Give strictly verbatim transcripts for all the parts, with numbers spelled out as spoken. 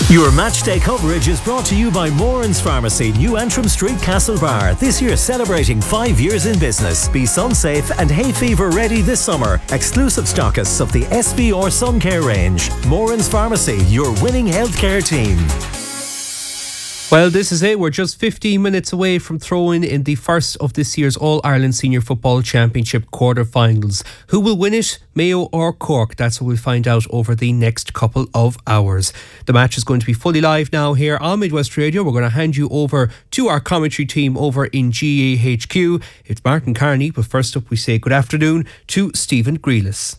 Your matchday coverage is brought to you by Moran's Pharmacy, New Antrim Street, Castlebar. This year celebrating five years in business. Be sun safe and hay fever ready this summer. Exclusive stockists of the S V R Sun Care range. Moran's Pharmacy, your winning healthcare team. Well, this is it. We're just fifteen minutes away from throwing in the first of this year's All-Ireland Senior Football Championship quarter-finals. Who will win it, Mayo or Cork? That's what we'll find out over the next couple of hours. The match is going to be fully live now here on Midwest Radio. We're going to hand you over to our commentary team over in G A H Q. It's Martin Carney, but first up we say good afternoon to Stephen Grealis.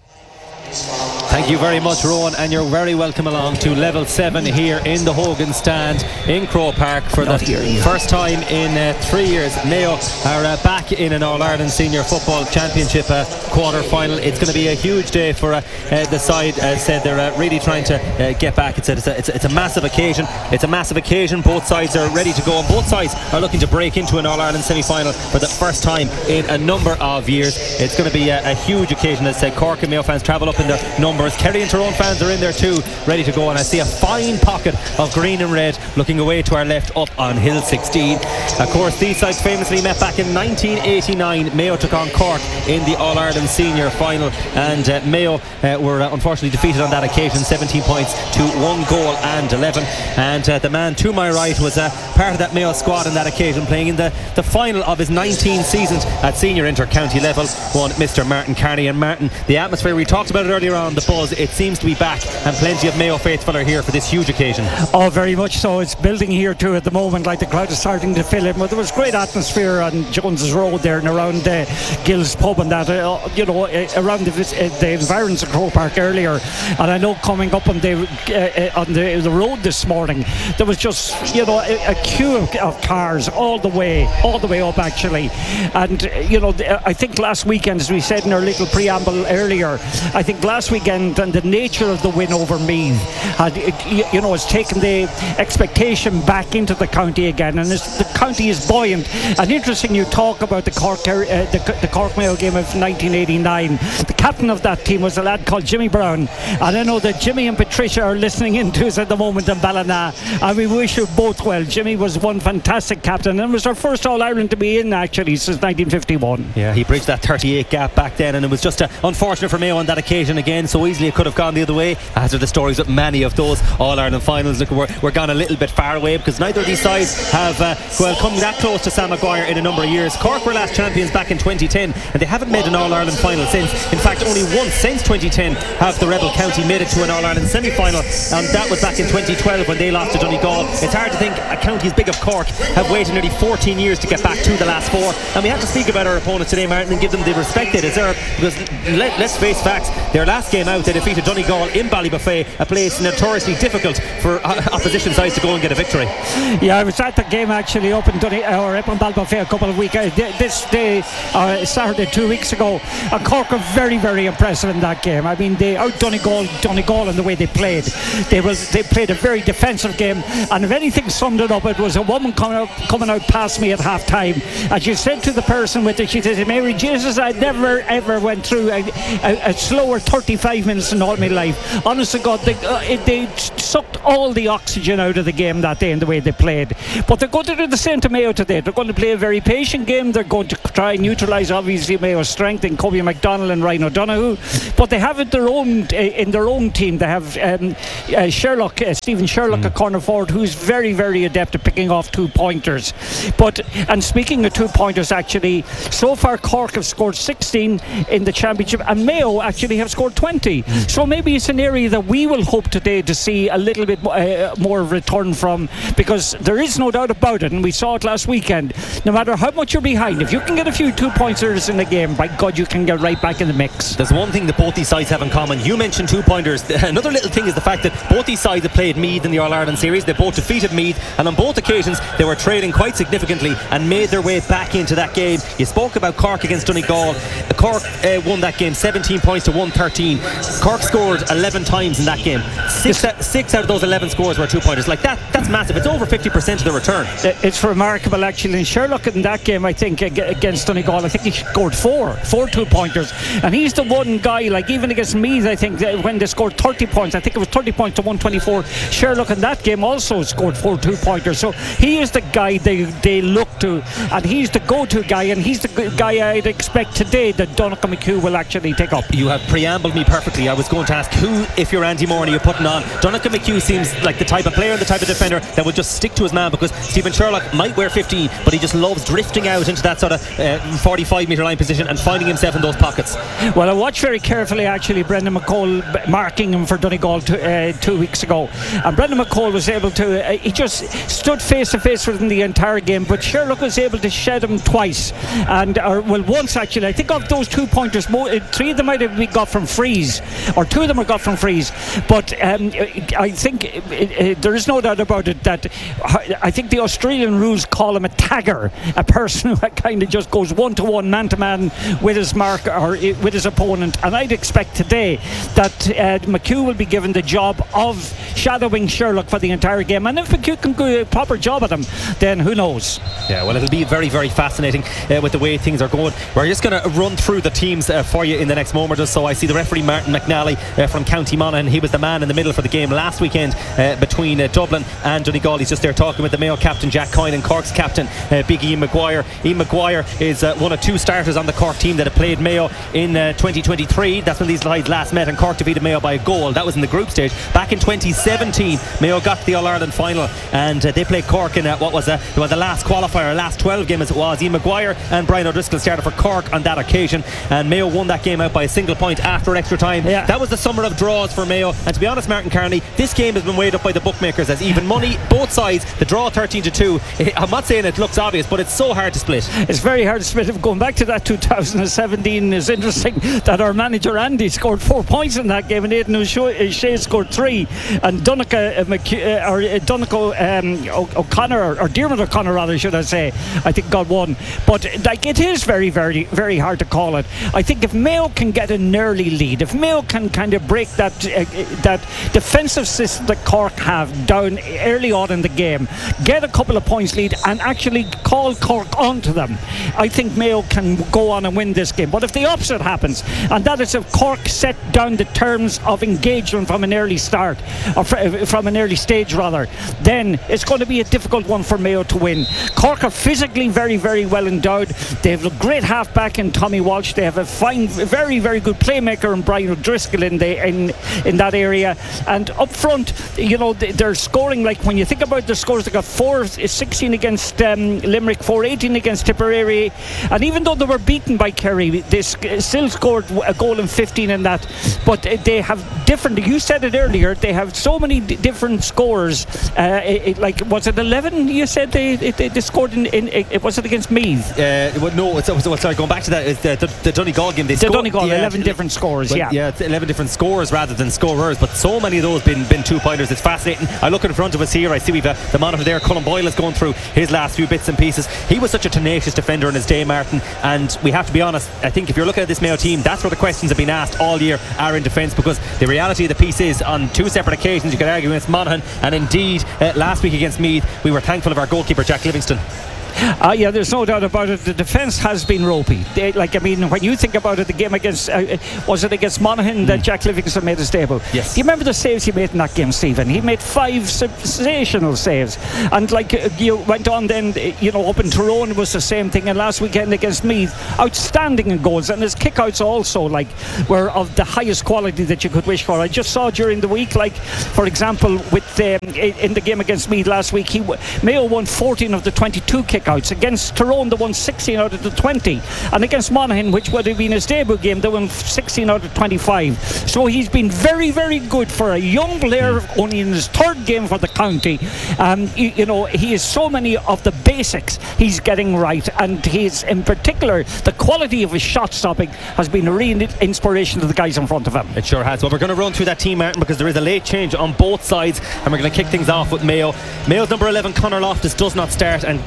Thank you very much, Rowan, and you're very welcome along to level seven here in the Hogan stand in Croke Park for the first time in uh, three years. Mayo are uh, back in an All-Ireland Senior Football Championship uh, quarter-final. It's going to be a huge day for uh, uh, the side. As said, they're uh, really trying to uh, get back. It's a, it's, a, it's, a, it's a massive occasion. It's a massive occasion. Both sides are ready to go, and both sides are looking to break into an All-Ireland semi-final for the first time in a number of years. It's going to be a, a huge occasion. As I said, Cork and Mayo fans travel up in their numbers. Kerry and Tyrone fans are in there too, ready to go, and I see a fine pocket of green and red looking away to our left up on Hill sixteen. Of course, these sides famously met back in nineteen eighty-nine. Mayo took on Cork in the All-Ireland Senior Final, and uh, Mayo uh, were uh, unfortunately defeated on that occasion, seventeen points to one goal and eleven. And uh, the man to my right was uh, part of that Mayo squad on that occasion, playing in the, the final of his nineteen seasons at senior inter-county level, one Mister Martin Carney. And Martin, the atmosphere, we talked about it earlier on, the buzz, it seems to be back, and plenty of Mayo faithful are here for this huge occasion. Oh, very much so. It's building here too at the moment, like the crowd is starting to fill in. But there was great atmosphere on Jones's Road there and around uh, Gill's Pub and that, uh, you know, uh, around the, uh, the environs of Croke Park earlier. And I know coming up on the uh, on the, the road this morning, there was just, you know, a, a queue of, of cars all the way, all the way up actually. And, uh, you know, I think last weekend, as we said in our little preamble earlier, I think last weekend and the nature of the win over Meath had, you know, has taken the expectation back into the county again, and the county is buoyant. And interesting, you talk about the Cork uh, the, the Cork Mayo game of nineteen eighty-nine. The captain of that team was a lad called Jimmy Brown, and I know that Jimmy and Patricia are listening into us at the moment in Ballina, and we wish you both well. Jimmy was one fantastic captain, and was our first All-Ireland to be in actually since nineteen fifty-one. Yeah, he bridged that thirty-eight gap back then, and it was just uh, unfortunate for Mayo on that occasion again. So easily it could have gone the other way, as are the stories of many of those All-Ireland finals. Look, we're, we're gone a little bit far away, because neither of these sides have uh, well come that close to Sam Maguire in a number of years. Cork were last champions back in twenty ten, and they haven't made an All-Ireland final since. In fact, only once since twenty ten have the Rebel County made it to an All-Ireland semi-final, and that was back in twenty twelve when they lost to Donegal. It's hard to think a county as big as Cork have waited nearly fourteen years to get back to the last four. And we have to speak about our opponents today, Martin, and give them the respect they deserve, because let, let's face facts, their last game out they defeated Donegal in Ballybuffet, a place notoriously difficult for uh, opposition sides to go and get a victory. Yeah, I was at the game actually up in Donny, or up in Ballybuffet a couple of weeks uh, this day uh, Saturday two weeks ago, and Cork were very very impressive in that game. I mean, they out Donegal Donegal in the way they played. They was they played a very defensive game, and if anything summed it up, it was a woman coming out coming out past me at half time, and she said to the person with it, she said, "Mary Jesus, I never ever went through a, a, a slower thirty-five minutes in all my life." Honest to God, they, uh, it, they sucked all the oxygen out of the game that day in the way they played. But they're going to do the same to Mayo today. They're going to play a very patient game. They're going to try and neutralise obviously Mayo's strength in Kobe McDonald and Ryan O'Donoghue, but they have it their own uh, in their own team. They have um, uh, Sherlock, uh, Stephen Sherlock, mm. a corner forward who's very very adept at picking off two pointers. But and speaking of two pointers, actually, so far Cork have scored sixteen in the championship, and Mayo actually have scored twenty. Mm. So maybe it's an area that we will hope today to see a little bit uh, more return from, because there is no doubt about it, and we saw it last weekend. No matter how much you're behind, if you can get a few two pointers in the game, by God, you can get right back in the mix. There's one thing that both these sides have in common. You mentioned two pointers. Another little thing is the fact that both these sides have played Meath in the All-Ireland series. They both defeated Meath, and on both occasions they were trailing quite significantly and made their way back into that game. You spoke about Cork against Donegal. Cork uh, won that game seventeen points to one thirteen. Cork scored eleven times in that game. Six, uh, six six out of those eleven scores were two pointers. Like that, that's massive. It's over fifty percent of the return. It's remarkable, actually. And Sherlock in that game, I think, against Donegal, I think he scored four, four two pointers. And he's the one guy, like even against Meath, I think, when they scored thirty points, I think it was thirty points to one twenty-four. Sherlock in that game also scored four two pointers. So he is the guy they they look to, and he's the go-to guy, and he's the guy I'd expect today that Donncha McHugh will actually take up. You have preambled me perfectly. I was going to ask who, if you're Andy Moran, you're putting on. Donncha McHugh seems like the type of player and the type of defender that will just stick to his man, because Stephen Sherlock might wear fifteen, but he just loves drifting out into that sort of uh, forty-five metre line position and finding himself in those pockets. Well, I watched very carefully actually Brendan McCall marking him for Donegal two, uh, two weeks ago, and Brendan McCall was able to uh, he just stood face to face with him the entire game, but Sherlock was able to shed him twice, and or well once actually. I think of those two pointers, mo- three of them might have been got from freeze, or two of them are got from freeze, but um, I think it, it, there is no doubt about it that I think the Australian rules call him a tagger, a person who kind of just goes one to one, man to man with his mark or with his opponent. And I'd expect today that uh, McHugh will be given the job of shadowing Sherlock for the entire game, and if McHugh can do a proper job at him, then who knows. Yeah, well, it'll be very very fascinating uh, with the way things are going. We're just going to run through the teams uh, for you in the next moment or so. I see the referee Martin McNally uh, from County Monaghan. He was the man in the middle for the game last weekend uh, between uh, Dublin and Donegal. He's just there talking with the Mayo captain Jack Coyne and Cork's captain uh, Big Ian Maguire. Ian Maguire is uh, one of two starters on the Cork team that have played Mayo in uh, twenty twenty-three. That's when these guys last met, and Cork defeated Mayo by a goal. That was in the group stage. Back in twenty seventeen, Mayo got to the All-Ireland final, and uh, they played Cork in uh, what was uh, well, the last qualifier, last twelve game as it was. Ian Maguire and Brian O'Driscoll started for Cork on that occasion, and Mayo won that game out by a single point after extra time. Yeah. That was the summer of draws for Mayo, and to be honest, Martin Carney, this game has been weighed up by the bookmakers as even money, both sides. The draw thirteen to two. I'm not saying it looks obvious, but it's so hard to split. It's very hard to split. Going back to that two thousand seventeen is interesting that our manager Andy scored four points in that game, and Aidan O'Shea scored three, and Donncha uh, McHugh, uh, or uh, Donncha um, o- O'Connor, or Diarmuid O'Connor rather should I say, I think got one. But like it is very very very hard to call it. I think if Mayo can get an early lead, if Mayo can kind of break that uh, that defensive system that Cork have down early on in the game, get a couple of points lead and actually call Cork onto them, I think Mayo can go on and win this game. But if the opposite happens, and that is if Cork set down the terms of engagement from an early start, or fr- from an early stage rather, then it's going to be a difficult one for Mayo to win. Cork are physically very very well endowed. They have a great half-back in Tommy Walsh. They have a fine, very very good playmaker in Brian O'Driscoll in the in in that area, and up front, you know, they're scoring, like when you think about the scores, they got four sixteen against um, Limerick, four eighteen against Tipperary, and even though they were beaten by Kerry, they still scored a goal and fifteen in that. But they have different, you said it earlier, they have so many d- different scores. Uh, it, like was it eleven you said they they, they scored in, in it, was it against Meath? Uh, well, no, it's, it's, sorry, going back to that, it's the, the, the Donegal game. They the scored, Donegal, yeah, eleven different scores, but, yeah. Yeah, it's eleven different scores rather than scorers, but so many of those been been two pointers. It's fascinating. I look in front of us here, I see we've uh, the monitor there. Colin Boyle is going through his last few bits and pieces. He was such a tenacious defender in his day, Martin, and we have to be honest, I think if you're looking at this Mayo team, that's where the questions have been asked all year are in defence, because the reality of the piece is on two separate occasions you could argue against Monaghan, and indeed uh, last week against Meath we were thankful of our goalkeeper Jack Livingston. Uh, yeah, there's no doubt about it. The defence has been ropey. They, like, I mean, when you think about it, the game against, uh, was it against Monaghan mm. that Jack Livingston made his debut? Yes. Do you remember the saves he made in that game, Stephen? He made five sensational saves. And like, uh, you went on then, you know, up in Tyrone it was the same thing. And last weekend against Meath, outstanding in goals. And his kickouts also, like, were of the highest quality that you could wish for. I just saw during the week, like, for example, with um, in the game against Meath last week, he Mayo won fourteen of the twenty-two kickouts. Against Tyrone they won sixteen out of the twenty, and against Monaghan, which would have been his debut game, they won sixteen out of twenty-five. So he's been very very good for a young player, only in his third game for the county. Um, you, you know, he has so many of the basics he's getting right, and he's in particular the quality of his shot stopping has been a real inspiration to the guys in front of him. It sure has. Well, we're going to run through that team, Martin, because there is a late change on both sides, and we're going to kick things off with Mayo. Mayo's number eleven Conor Loftus does not start and comes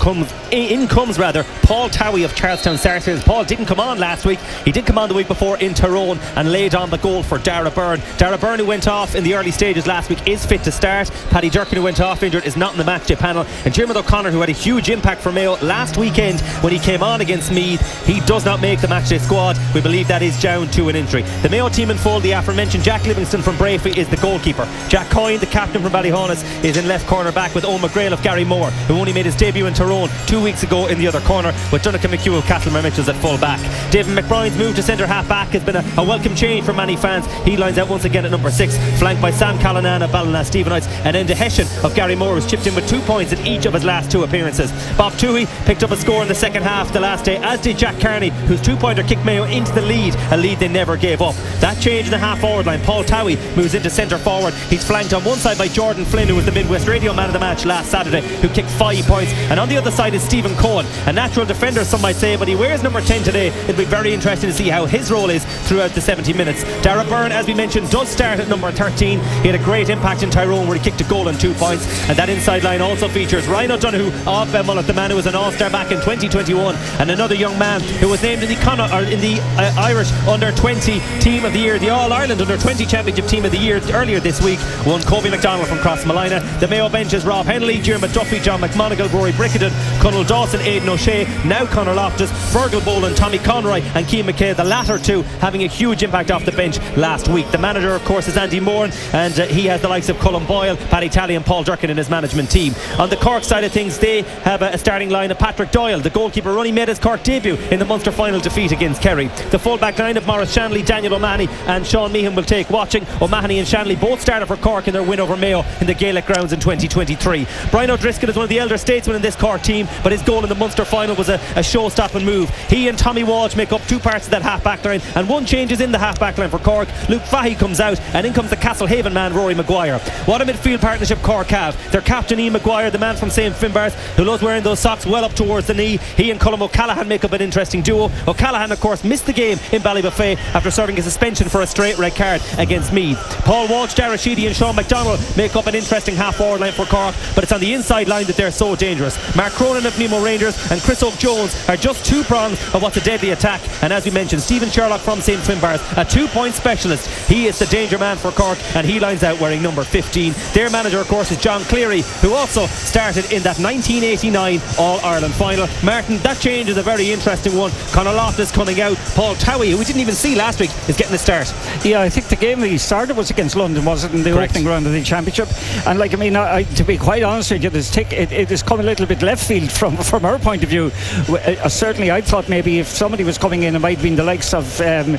in comes rather Paul Towie of Charlestown Sarsfields. Paul didn't come on last week. He did come on the week before in Tyrone and laid on the goal for Dara Byrne. Dara Byrne, who went off in the early stages last week, is fit to start. Paddy Durkin, who went off injured, is not in the matchday panel. And Diarmuid O'Connor, who had a huge impact for Mayo last weekend when he came on against Meath, he does not make the matchday squad. We believe that is down to an injury. The Mayo team in full: the aforementioned Jack Livingston from Braefy is the goalkeeper. Jack Coyne, the captain from Ballyhaunis, is in left corner back, with Owen McGrail of Gary Moore, who only made his debut in Tyrone two weeks ago, in the other corner, with Donnacha McHugh of Castlemar Mitchells at full back. David McBride's move to centre half back has been a, a welcome change for many fans. He lines out once again at number six, flanked by Sam Callanan of Ballina Stephenites, and Enda Hessian of Gary Moore, who's chipped in with two points in each of his last two appearances. Bob Toohey picked up a score in the second half the last day, as did Jack Carney, whose two-pointer kicked Mayo into the lead, a lead they never gave up. That change in the half-forward line: Paul Towie moves into centre forward. He's flanked on one side by Jordan Flynn, who was the Midwest Radio Man of the match last Saturday, who kicked five points, and on the other side is Stephen Cohen, a natural defender some might say, but he wears number ten today. It'll be very interesting to see how his role is throughout the seventy minutes. Dara Byrne, as we mentioned, does start at number thirteen. He had a great impact in Tyrone, where he kicked a goal and two points, and that inside line also features Ryan O'Donoghue of Belmullet, the man who was an all-star back in twenty twenty-one, and another young man who was named in the Con- or in the uh, Irish under twenty team of the year, the All-Ireland under twenty championship team of the year earlier this week, one Kobe McDonald from Crossmalina. The Mayo bench is Rob Henley, Diarmuid Duffy, John McMonigal, Rory Brickenden, Conal Dawson, Aidan O'Shea, now Conor Loftus, Fergal Boland, Tommy Conroy and Keane McKay, the latter two having a huge impact off the bench last week. The manager, of course, is Andy Moran, and uh, he has the likes of Cullen Boyle, Paddy Talley and Paul Durkin in his management team. On the Cork side of things, they have a, a starting line of Patrick Doyle, the goalkeeper, only made his Cork debut in the Munster final defeat against Kerry. The full back line of Maurice Shanley, Daniel O'Mahony and Sean Meehan will take watching. O'Mahony and Shanley both started for Cork in their win over Mayo in the Gaelic grounds in twenty twenty-three. Brian O'Driscoll is one of the elder statesmen in this Cork team, but his goal in the Munster final was a, a show-stopping move. He and Tommy Walsh make up two parts of that half-back line, and one change is in the half-back line for Cork. Luke Fahey comes out, and in comes the Castlehaven man, Rory Maguire. What a midfield partnership Cork have. Their captain Ian Maguire, the man from Saint Finbarrs, who loves wearing those socks well up towards the knee. He and Colm O'Callaghan make up an interesting duo. O'Callaghan, of course, missed the game in Ballybuffet after serving a suspension for a straight red card against Meath. Paul Walsh, Dara Sheedy and Sean McDonald make up an interesting half-forward line for Cork, but it's on the inside line that they're so dangerous. Mark Cronin of Nemo Rangers and Chris Oak-Jones are just two prongs of what's a deadly attack, and as we mentioned, Stephen Sherlock from Saint Finbarrs, a two-point specialist. He is the danger man for Cork, and he lines out wearing number fifteen. Their manager, of course, is John Cleary, who also started in that nineteen eighty-nine All-Ireland final. Martin, that change is a very interesting one. Conor Loftus coming out. Paul Towie, who we didn't even see last week, is getting a start. Yeah, I think the game he started was against London, was it, in the Correct. opening round of the championship? And like, I mean, I, to be quite honest with you, this tick, it, it has come a little bit left field from from our point of view. Uh, certainly I thought maybe if somebody was coming in, it might have been the likes of um,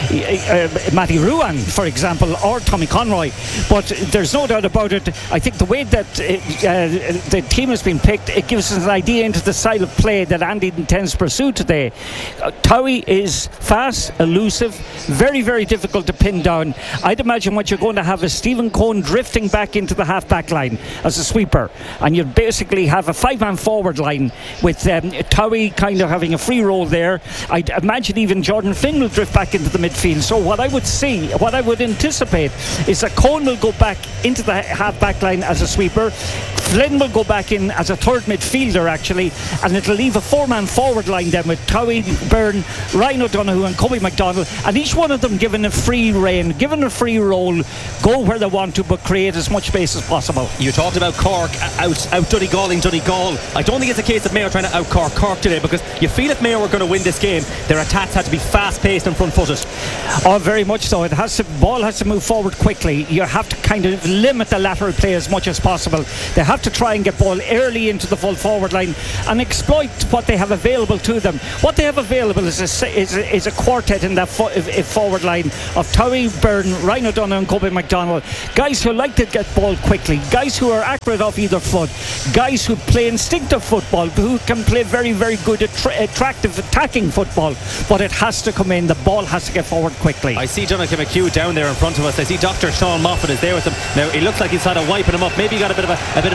uh, Matty Ruan, for example, or Tommy Conroy, but there's no doubt about it. I think the way that uh, uh, the team has been picked, it gives us an idea into the style of play that Andy intends to pursue today. uh, Towie is fast, elusive, very very difficult to pin down. I'd imagine what you're going to have is Stephen Cohen drifting back into the half back line as a sweeper, and you basically have a five man forward line with um, Towie kind of having a free role there. I'd imagine even Jordan Flynn will drift back into the midfield. So what I would see, what I would anticipate is that Cohen will go back into the half back line as a sweeper, Flynn will go back in as a third midfielder actually, and it'll leave a four man forward line then with Towie, Byrne, Ryan O'Donoghue and Kobe McDonald, and each one of them given a free rein, given a free role, go where they want to, but create as much space as possible. You talked about Cork out, out Donegalling Donegal. I don't think it's a case of Mayo trying to out Cork Cork today, because you feel if Mayo were going to win this game, their attacks had to be fast paced and front footed. Oh, very much so. It has to, ball has to move forward quickly. You have to kind of limit the lateral play as much as possible. They have to try and get ball early into the full forward line and exploit what they have available to them. What they have available is a, is a, is a quartet in that fo- forward line of Towie, Byrne, Ryan O'Donoghue and Kobe McDonald. Guys who like to get ball quickly, guys who are accurate off either foot, guys who play instinctive football, who can play very very good attra- attractive attacking football, but it has to come in, the ball has to get forward quickly. I see Donnacha McHugh down there in front of us. I see Doctor Sean Moffat is there with him now. He looks like he's had a wiping him up. Maybe he got a bit of a, a bit of a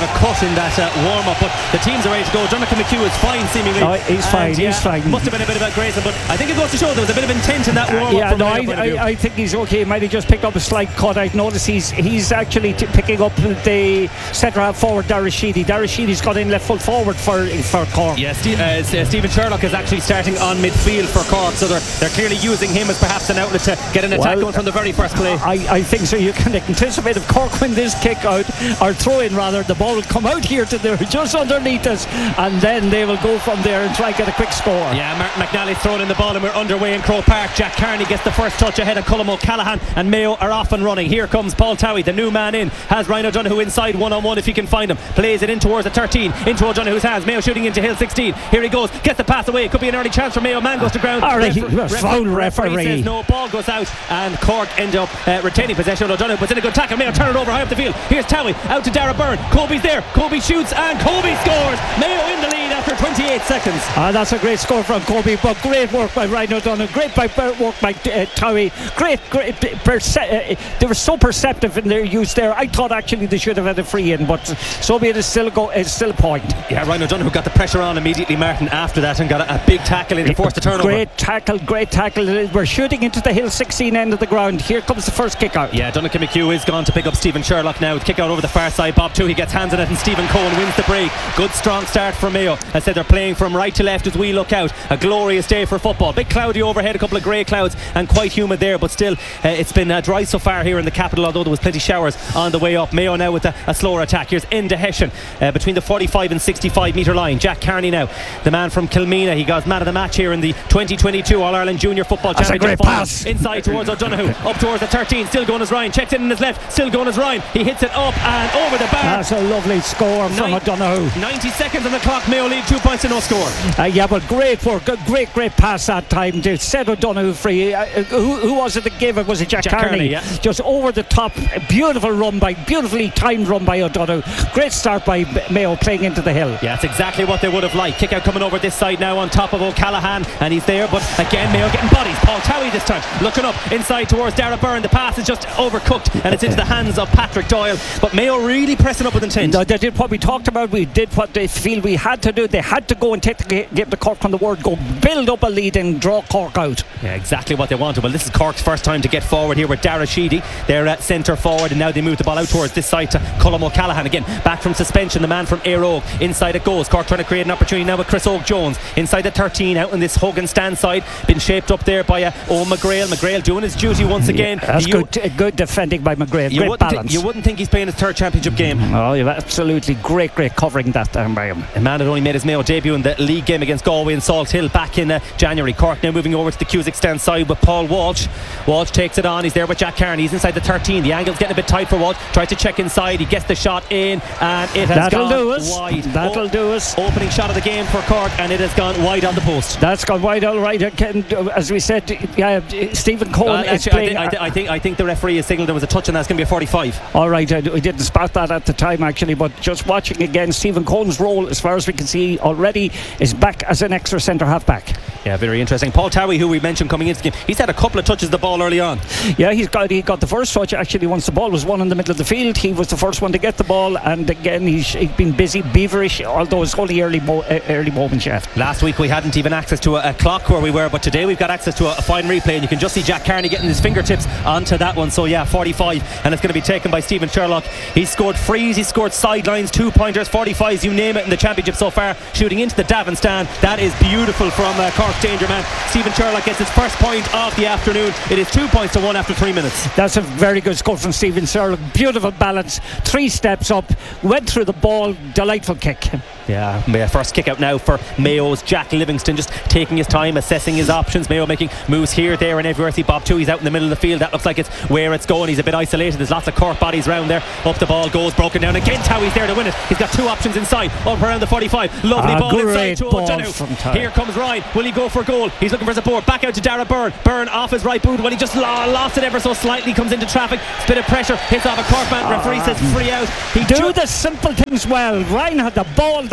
of cut in that uh, warm-up, but the teams are ready to go. Jonathan McHugh is fine seemingly. Oh, he's and, fine, yeah, he's fine. Must have been a bit about grazing, but I think it goes to show there was a bit of intent in that warm-up. Uh, yeah, from no, my I, point of view. I, I think he's okay. He might have just picked up a slight cut. I've noticed he's he's actually t- picking up the centre half forward, Dara Sheedy. Dara Sheedy's got in left full forward for for Cork. Yeah, Steve, uh, Stephen Sherlock is actually starting on midfield for Cork, so they're, they're clearly using him as perhaps an outlet to get an attack Well, going from the very first play. I, I think so. You can anticipate if Cork win this kick out, or throw in rather, the ball will come out here to the just underneath us, and then they will go from there and try and get a quick score. Yeah, Mark McNally's throwing in the ball and we're underway in Croke Park. Jack Carney gets the first touch ahead of Colm O'Callaghan, and Mayo are off and running. Here comes Paul Towie, the new man in, has Ryan O'Donoghue inside one on one if he can find him, plays it in towards the thirteen, into O'Donoghue's hands. Mayo shooting into Hill sixteen. Here he goes, gets the pass away. It could be an early chance for Mayo. Man goes to ground. Alright, Refer- foul referee. referee says no, ball goes out, and Cork end up uh, retaining possession. O'Donoghue puts in a good tackle. Mayo turn it over high up the field. Here's Towie out to Dara Byrne. Kobe's there. Kobe shoots and Kobe scores. Mayo in the lead after twenty-eight seconds. Ah, that's a great score from Kobe, but great work by Ryan O'Donoghue, great by, work by uh, Towie, great, great perce- uh, they were so perceptive in their use there. I thought actually they should have had a free in, but so be it, is still a go, it's still a point. Yeah, Ryan O'Donoghue got the pressure on immediately, Martin, after that, and got a, a big tackle in to force the turnover. Great tackle, great tackle. We're shooting into the Hill sixteen end of the ground. Here comes the first kick out. Yeah, Donnacha McHugh is gone to pick up Stephen Sherlock now. Kick out over the far side. Bob Toohey gets hands on it, and Stephen Cohen wins the break. Good strong start for Mayo. I said they're playing from right to left as we look out. A glorious day for football. Bit cloudy overhead, a couple of grey clouds, and quite humid there, but still uh, it's been uh, dry so far here in the capital, although there was plenty of showers on the way up. Mayo now with a, a slower attack. Here's Enda Hession uh, between the forty-five and sixty-five metre line. Jack Carney now, the man from Kilmena. He got man of the match here in the twenty twenty-two All-Ireland Junior Football That's Championship. a great pass. Inside towards O'Donoghue, up towards the thirteen, still going as Ryan, checks it in his left, still going as Ryan. He hits it up and over the bar. That's a lovely score from Nine, O'Donoghue. ninety seconds on the clock. Mayo lead two points to no score. Uh, yeah, but great work, a great, great pass that time to set O'Donoghue free. Uh, who, who was it that gave it? Was it Jack, Jack Carney? Carney, yeah. Just over the top, a beautiful run by, beautifully timed run by O'Donoghue. Great start by Mayo playing into the hill. Yeah, it's exactly what they would have liked. Kick out coming over this side now on top of O'Callaghan, and he's there, but again Mayo getting bodies. Paul Towie this time looking up inside towards Dara Byrne. The pass is just overcooked and it's into the hands of Patrick Doyle, but Mayo really pressing up with intent. No, they did what we talked about. We did what they feel we had to do. They had to go and take the give the Cork on the word, go build up a lead and draw Cork out. Yeah, exactly what they wanted. Well, this is Cork's first time to get forward here with Dara Sheedy. They're at centre forward, and now they move the ball out towards this side to Colm O'Callaghan again, back from suspension, the man from Éire Óg. Inside it goes. Cork trying to create an opportunity now with Chris Oak Jones inside the thirteen, out on this Hogan stand side, been shaped up there by uh, Owen McGrail. McGrail doing his duty once again. Yeah, that's you, good, uh, good defending by McGrail. you Great wouldn't balance. Th- you wouldn't think he's playing his third championship game. Oh, yeah, absolutely great, great covering that time by him. A man that only made his Mayo debut in the league game against Galway and Salt Hill back in uh, January. Cork now moving over to the Cusack stand side with Paul Walsh. Walsh takes it on. He's there with Jack Carney. He's inside the thirteen. The angle's getting a bit tight for Walsh. Tries to check inside. He gets the shot in, and it has That'll gone do us. wide. That'll o- do us. Opening shot of the game for Cork, and it has gone wide on the post. That's gone wide, all right. Again, as we said, yeah, Stephen Cohen Uh, is actually, playing. I, th- I, th- I think I think the referee has signalled there was a touch, and that's going to be a forty-five. All right, I, we didn't spot that at the time actually, but just watching again, Stephen Cohen's role, as far as we can see already, is back as an extra centre half back. Yeah, very interesting. Paul Towie, who we mentioned coming into the game, he's had a couple of touches of the ball early on. Yeah, he's got he got the first touch actually once the ball was won in the middle of the field. He was the first one to get the ball, and again he's, he's been busy, beaverish, although it's only early mo- uh, early moments yet. Last week we hadn't even access to a, a clock where we were, but today we've got access to a, a fine replay, and you can just see Jack Carney getting his fingertips onto that one. So yeah, forty-five, and it's going to be taken by Stephen Sherlock. He's scored frees, he's scored sidelines, two pointers, forty-fives, you name it in the championship so far, shooting into the Davin stand. That is beautiful from uh, Cork's danger man. Stephen Sherlock gets his first point of the afternoon. It is two points to one after three minutes. That's a very good score from Stephen Sherlock. Beautiful balance, three steps up, went through the ball, delightful kick. Yeah, Mayo first kick out now for Mayo's Jack Livingston, just taking his time, assessing his options. Mayo making moves here, there and everywhere. See Bob Toohey's out in the middle of the field. That looks like it's where it's going. He's a bit isolated. There's lots of Cork bodies around there. Up the ball goes, broken down again. Towie's there to win it. He's got two options inside, up around the forty-five. Lovely Ah, ball inside great to ball O'Donoghue. from Towie. Here comes Ryan. Will he go for goal? He's looking for support. Back out to Dara Byrne. Byrne off his right boot when he just lo- lost it ever so slightly. Comes into traffic. Bit of pressure. Hits off a Cork man. Referee says free out. He Do ju- the simple things well. Ryan had the ball that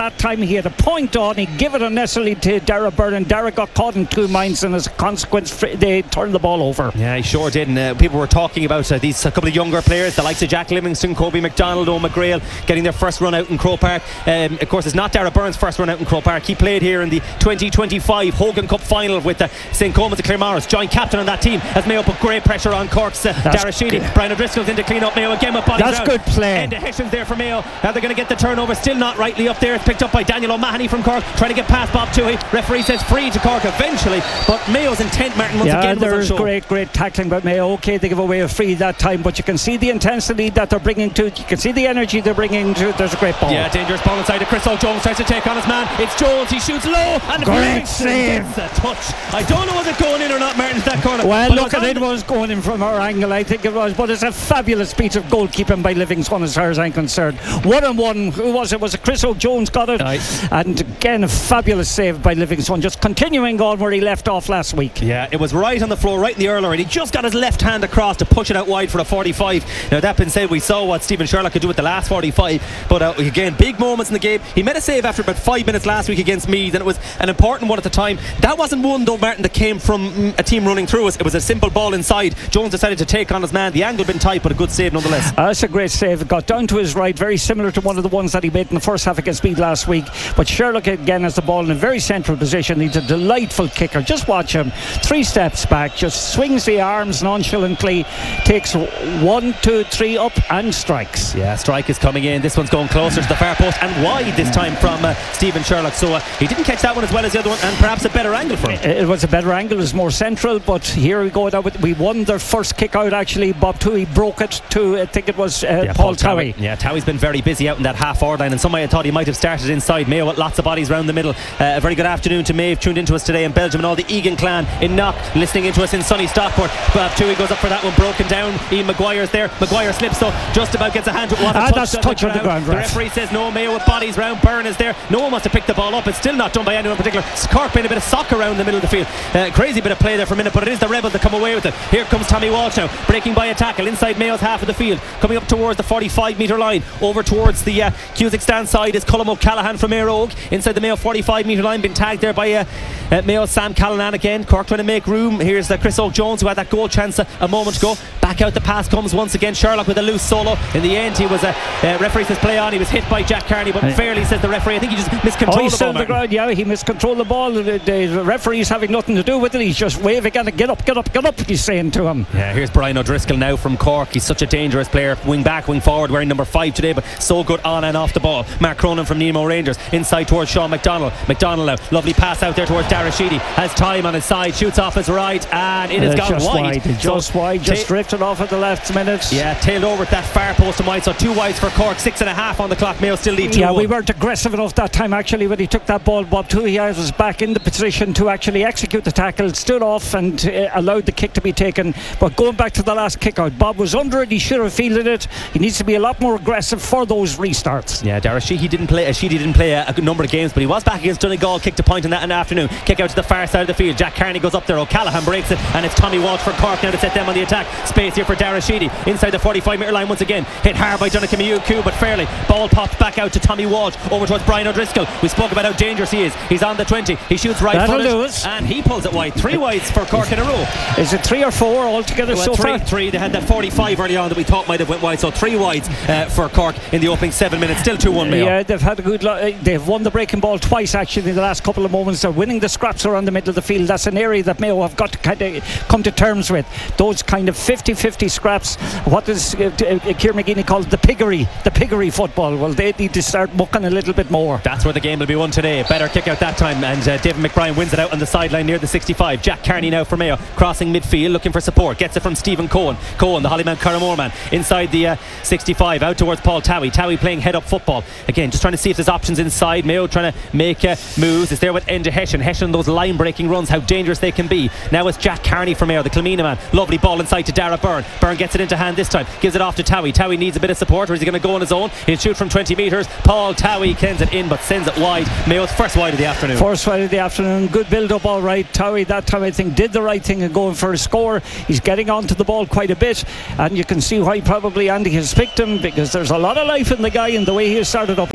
that time he had a point on. He gave it unnecessarily to Dara Byrne, and Dara got caught in two minds, and as a consequence they turned the ball over. Yeah, he sure did. And uh, people were talking about uh, these a couple of younger players, the likes of Jack Livingston, Kobe McDonald, Owen McGrail, getting their first run out in Croke Park. Um, of course, it's not Dara Byrne's first run out in Croke Park. He played here in the twenty twenty-five Hogan Cup final with uh, Saint Comas of Claremorris, joint captain on that team, as Mayo put great pressure on Cork's uh, Dara Sheedy. Brian O'Driscoll's in to clean up Mayo again with bodies That's round. good play. Enda Hession's there for Mayo. Are they going to get the turnover? Still not rightly up there. It's picked up by Daniel O'Mahony from Cork, trying to get past Bob Toohey. Referee says free to Cork eventually, but Mayo's intent, Martin, once yeah, again was there's unsure. great, great tackling by Mayo. Okay, they give away a free that time, but you can see the intensity that they're bringing to it. You can see the energy they're bringing to it. There's a great ball. Yeah, dangerous ball inside of Chris O'Jones, tries to take on his man. It's Jones, he shoots low, and great save. Gets a touch. I don't know was it going in or not, Martin, that corner. Well, but look, at it was going in from our angle, I think it was, but it's a fabulous piece of goalkeeping by Livingston as far as I'm concerned. One on one, who was it? Was it Chris O'Jones got it? Aye. And again, a fabulous save by Livingston, just continuing on where he left off last week. Yeah, it was right on the floor, right in the earlier, and he just got his left hand across to push it out wide for a forty-five. Now, that being said, we saw what Stephen Sherlock could do with the last forty-five, but uh, again, big moments in the game. He made a save after about five minutes last week against Meath, and it was an important one at the time. That wasn't one, though, Martin, that came from mm, a team running through us. It was a simple ball inside. Jones decided to take on his man. The angle been tight, but a good save nonetheless. Uh, that's a great save. It got down to his right, very similar to one of the ones that he made in the first half against Meath last week. But Sherlock again has the ball in a very central position. He's a delightful kicker. Just watch him. Three steps back, just swings the arms nonchalantly, takes one, two, three up and strikes. Yeah, strike is coming in. This one's going closer to the far post and wide this time from uh, Stephen Sherlock. So uh, he didn't catch that one as well as the other one, and perhaps a better angle for him. It, it was a better angle. It was more central. But here we go. Now with, we won their first kick out. Actually, Bob Toohey broke it to I think it was uh, yeah, Paul, Paul Towie. Yeah, Towie's been very busy out in that half forward line, and somebody thought he might have started inside. Mayo with lots of bodies round the middle. Uh, a very good afternoon to Maeve, tuned into us today in Belgium, and all the Egan clan in Knock listening into us in sunny Stockport. Bob Toohey goes up for that one, broken down. Ian Maguire's there. Maguire slips, so just about gets a hand to what a ah, touch that's on touch the on the ground. The referee says no. Mayo with bodies round. Byrne is there. No one wants to pick the ball up. It's still not done by anyone in particular. Cork playing a bit of soccer around the middle of the field. Uh, crazy bit of play there for a minute, but it is the Rebels that come away with it. Here comes Tommy Walsh now, breaking by a tackle inside Mayo's half of the field, coming up towards the forty-five metre line. Over towards the uh, Cusack stand side is Colm O'Callaghan from Éire Óg. Inside the Mayo forty-five metre line, been tagged there by uh, uh, Mayo's Sam Callanan again. Cork trying to make room. Here's uh, Chris O'Jones, who had that goal chance a, a moment ago. Back out the pass comes once again. Sherlock with a loose solo. In the end, he was a uh, uh, referee says play on. He was hit by Jack Carney, but fairly says the referee. I think he just miscontrolled oh, he the ball. the ground, yeah, he miscontrolled the ball. The, the referee's having nothing to do with it. He's just waving at it. Get up, get up, get up. He's saying to him. Yeah, here's Brian O'Driscoll now from Cork. He's such a dangerous player. Wing back, wing forward, wearing number five today, but so good on and off the ball. Mark Cronin from Nemo Rangers. Inside towards Sean McDonald. McDonald now. Lovely pass out there towards Dara Sheedy. Has time on his side. Shoots off his right, and it has uh, gone just wide. wide. Just so wide. Just ta- drifted off at the last minute. Yeah, tailed over at that far post and wide. So two wides for Cork. Six and a half on the clock. Mayo still lead two Yeah, one. we weren't aggressive enough that time actually when he took that ball. Bob Toohey was back in the position to actually execute the tackle, stood off and uh, allowed the kick to be taken. But going back to the last kick out, Bob was under it. He should have fielded it. He needs to be a lot more aggressive for those restarts. Yeah, Dara Sheedy didn't play. Uh, Sheedy didn't play a, a good number of games, but he was back against Donegal. Kicked a point in that in the afternoon. Kick out to the far side of the field. Jack Carney goes up there. O'Callaghan breaks it, and it's Tommy Walsh for Cork now to set them on the attack. Space here for Dara Sheedy inside the forty-five metre line once again. Hit hard by Jonathan Mayuku, but fairly. Ball popped back out to Tommy Walsh over towards Brian O'Driscoll. We spoke about how dangerous he is. He's on the twenty. He shoots right That'll footed, do it. and he pulls it wide. Three wides for Cork in a row. Is it three or four altogether Well, so three, far? three. They had that forty-five early on that we thought might have went wide, so three wides uh, for Cork in the opening seven minutes. Still two one Mayo. Yeah, they've had a good lo- uh, they've won the breaking ball twice actually in the last couple of moments. They're winning the scraps around the middle of the field. That's an area that Mayo have got to kind of come to terms with. Those kind of fifty-fifty scraps. What does uh, uh, Kieran McGeeney call it? The piggery the piggery football. Well, they need to start mucking a little bit more. That's where the game will be won today. Better kick out that time, and uh, David McBrien wins it out on the sideline near the sixty-five. Jack Carney now for Mayo, crossing midfield, looking for support. Gets it from Stephen Cohen. Cohen, the Hollyman Carramore man, inside the uh, sixty-five, out towards Paul Towie. Towie playing head-up football. Again, just trying to see if there's options inside. Mayo trying to make uh, moves. It's there with Enda Hession. Hession, those line-breaking runs, how dangerous they can be. Now it's Jack Carney for Mayo, the Kilmina man. Lovely ball inside to Dara Byrne. Byrne gets it into hand this time. Gives it off to Towie. Towie needs a bit of support, or is he going to go on his own? He'll shoot from twenty metres. Paul Towie kens it in, but sends it wide. Mayo's first wide of the afternoon. First wide of the afternoon. Good build-up, all right. Towie that time I think did the right thing and going for a score. He's getting onto the ball quite a bit, and you can see why probably Andy has picked him, because there's a lot of life in the guy and the way he has started up. He's been marked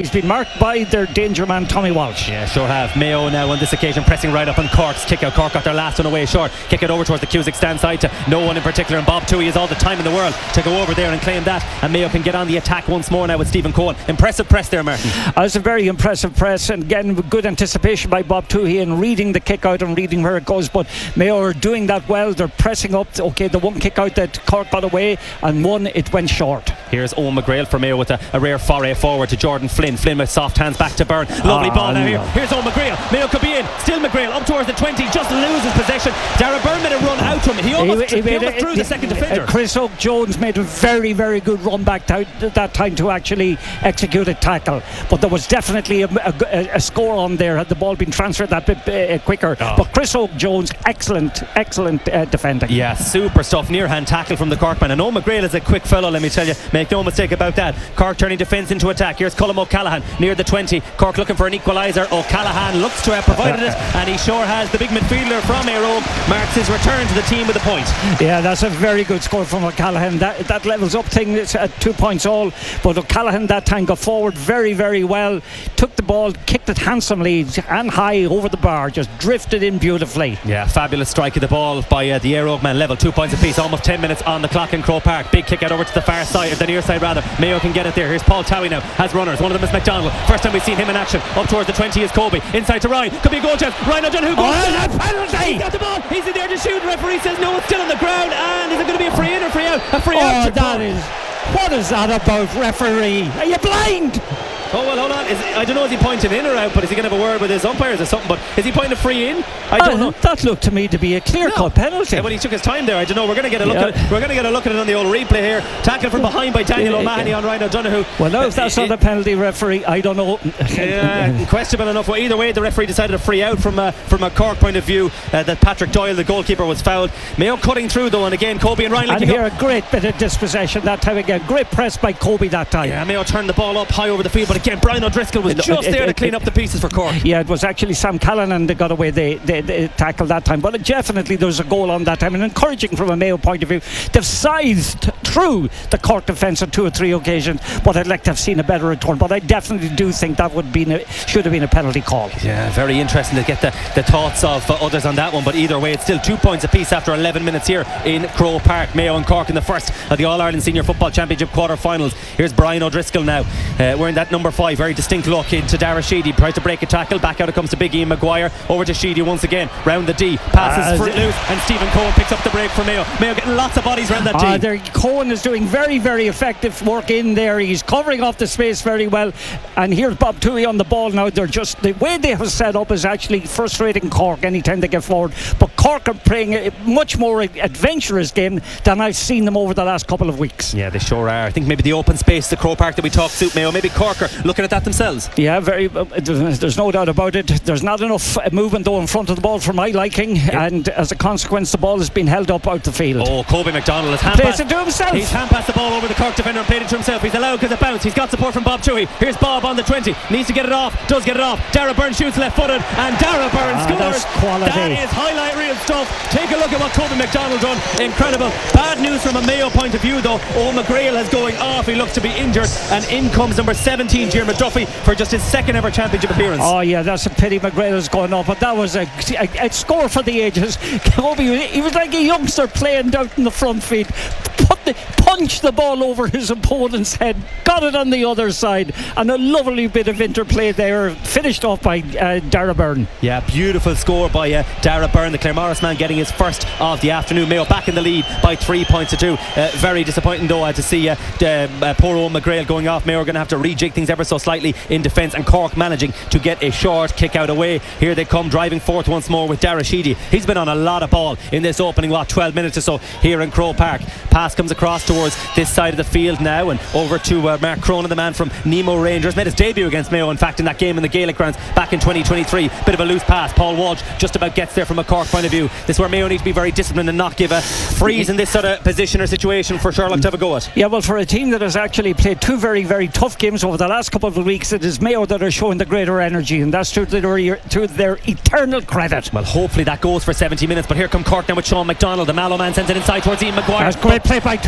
by their danger man Tommy Walsh. Yeah, sure have. Mayo now on this occasion pressing right up on Cork's kick out. Cork got their last one away short. Kick it over towards the Cusack stand side to no one in particular, and Bob Toohey has all the time in the world to go over there and claim that, and Mayo can get on the attack once more now with Stephen Cohen. Impressive press there, Martin. Uh, it's a very impressive press, and again good anticipation by Bob Toohey in reading the kick out and reading where it goes, but Mayo are doing that well. They're pressing up. Okay, the one kick out that Cork got away, and one it went short. Here's Owen McGrail for Mayo with a, a rare foray forward to Jordan Flynn. Flynn with soft hands back to Byrne. Lovely oh, ball now no. here. Here's Owen McGrail. Mayo could be in. Still McGrail up towards the twenty. Just loses possession. Dara Byrne made a run out to him. He almost, he, he, he almost threw the second defender. Uh, Chris Oak Jones made a very, very good run back to, that time to actually execute a tackle. But there was definitely a, a, a score on there had the ball been transferred that bit uh, quicker. Oh. But Chris Oak Jones, excellent, excellent uh, defending. Yeah, super stuff. Near hand tackle from the Corkman. And Owen McGrail is a quick fellow, let me tell you. Make no mistake about that. Cork turning defence into attack. Here's Colm O'Callaghan near the twenty. Cork looking for an equaliser. O'Callaghan looks to have provided it, and he sure has. The big midfielder from Éire Óg marks his return to the team with a point. Yeah, that's a very good score from O'Callaghan. That, that levels up things at two points all. But O'Callaghan that time got forward very, very well. Took the ball, kicked it handsomely and high over the bar. Just drifted in beautifully. Yeah, fabulous strike of the ball by uh, the Éire Óg man. Level, two points apiece. Almost ten minutes on the clock in Croke Park. Big kick out over to the far side, or the near side rather. Mayo can get it there. Here's Paul Towie now. Has runners. One of them is McDonald. First time we've seen him in action. Up towards the twenty is Kobe. Inside to Ryan. Could be a goal chance. Ryan O'Donoghue. Oh, that's a penalty! He's got the ball. He's in there to shoot. Referee says no, it's still on the ground. And is it going to be a free in or free out? A free oh, out. Oh, that is. What is that about, referee? Are you blind? Oh well, hold on. Is, I don't know, is he pointing in or out? But is he going to have a word with his umpires or something? But is he pointing a free in? I don't uh, know. That looked to me to be a clear-cut no. penalty. Yeah, well, he took his time there. I don't know. We're going to get a look yeah. at it. We're going to get a look at it on the old replay here. Tackle from behind by Daniel O'Mahony on Ryan O'Donoghue. Well, no, if that's uh, not a penalty, referee, I don't know. Yeah, questionable enough. Well, either way, the referee decided a free out from a, from a Cork point of view. Uh, that Patrick Doyle, the goalkeeper, was fouled. Mayo cutting through though, and again Kobe and Ryan. And here a great bit of dispossession that time again. Great press by Kobe that time. Yeah, Mayo turned the ball up high over the field, but again Brian O'Driscoll was it, just it, there it, to clean it, up the pieces for Cork. Yeah, it was actually Sam Callanan that got away the, the, the tackle that time. But definitely there was a goal on that time, and encouraging from a Mayo point of view. They've scythed through the Cork defence on two or three occasions, but I'd like to have seen a better return. But I definitely do think that would be a, should have been a penalty call. Yeah, very interesting to get the, the thoughts of uh, others on that one. But either way, it's still two points apiece after eleven minutes here in Croke Park. Mayo and Cork in the first of the All-Ireland Senior Football Championship quarter-finals. Here's Brian O'Driscoll now, uh, wearing that number five. Very distinct look into Dara Sheedy. Tries to break a tackle. Back out it comes to Big Ian Maguire. Over to Sheedy once again. Round the D. Passes uh, front loose, and Stephen Cohen picks up the break for Mayo. Mayo getting lots of bodies around that D. Uh, there, Cohen is doing very, very effective work in there. He's covering off the space very well. And here's Bob Toohey on the ball now. They're just the way they have set up is actually frustrating Cork anytime they get forward. But Cork are playing a much more adventurous game than I've seen them over the last couple of weeks. Yeah, they sure are. I think maybe the open space, the Croke Park that we talked suit Mayo. Maybe Cork are looking at that themselves. Yeah, very. Uh, there's no doubt about it. There's not enough movement though in front of the ball for my liking, yep. And as a consequence, the ball has been held up out the field. Oh, Kobe McDonald has hand plays it to himself. He's hand passed the ball over the Cork defender and played it to himself. He's allowed because it bounced. He's got support from Bob Toohey. Here's Bob on the twenty. Needs to get it off. Does get it off. Dara Byrne shoots left-footed, and Dara Byrne ah, scores. That's quality. That is highlight reel stuff. Take a look at what Kobe McDonald done. Incredible. Bad news from a Mayo point of view though. Owen McGrail is going off. He looks to be injured, and in comes number seventeen, Diarmuid Duffy, for just his second ever championship appearance. Oh yeah, that's a pity McGrail is going off, but that was a, a, a score for the ages. Kobe, he was like a youngster playing out in the front feet. Put the, punched the ball over his opponent's head, got it on the other side, and a lovely bit of interplay there, finished off by uh, Dara Byrne. Yeah, beautiful score by uh, Dara Byrne, the Claremorris man, getting his first of the afternoon. Mayo back in the lead by three points to two. Uh, very disappointing though uh, to see uh, uh, poor Owen McGrail going off. Mayo are going to have to rejig things ever so slightly in defence, and Cork managing to get a short kick out away. Here they come driving forth once more with Dara Sheedy. He's been on a lot of ball in this opening what twelve minutes or so here in Croke Park. Pass comes across towards this side of the field now, and over to uh, Mark Cronin, the man from Nemo Rangers. Made his debut against Mayo in fact in that game in the Gaelic grounds back in twenty twenty-three. Bit of a loose pass. Paul Walsh just about gets there from a Cork point of view. This is where Mayo need to be very disciplined and not give a freeze in this sort of position or situation for Sherlock to have a go at. Yeah, well, for a team that has actually played two very very tough games over the last couple of weeks, it is Mayo that are showing the greater energy, and that's to their, to their eternal credit. Well, hopefully that goes for seventy minutes, but here come Cork now with Sean McDonald. The Mallow man sends it inside towards Ian Maguire. That's great play by Toohey. Yeah,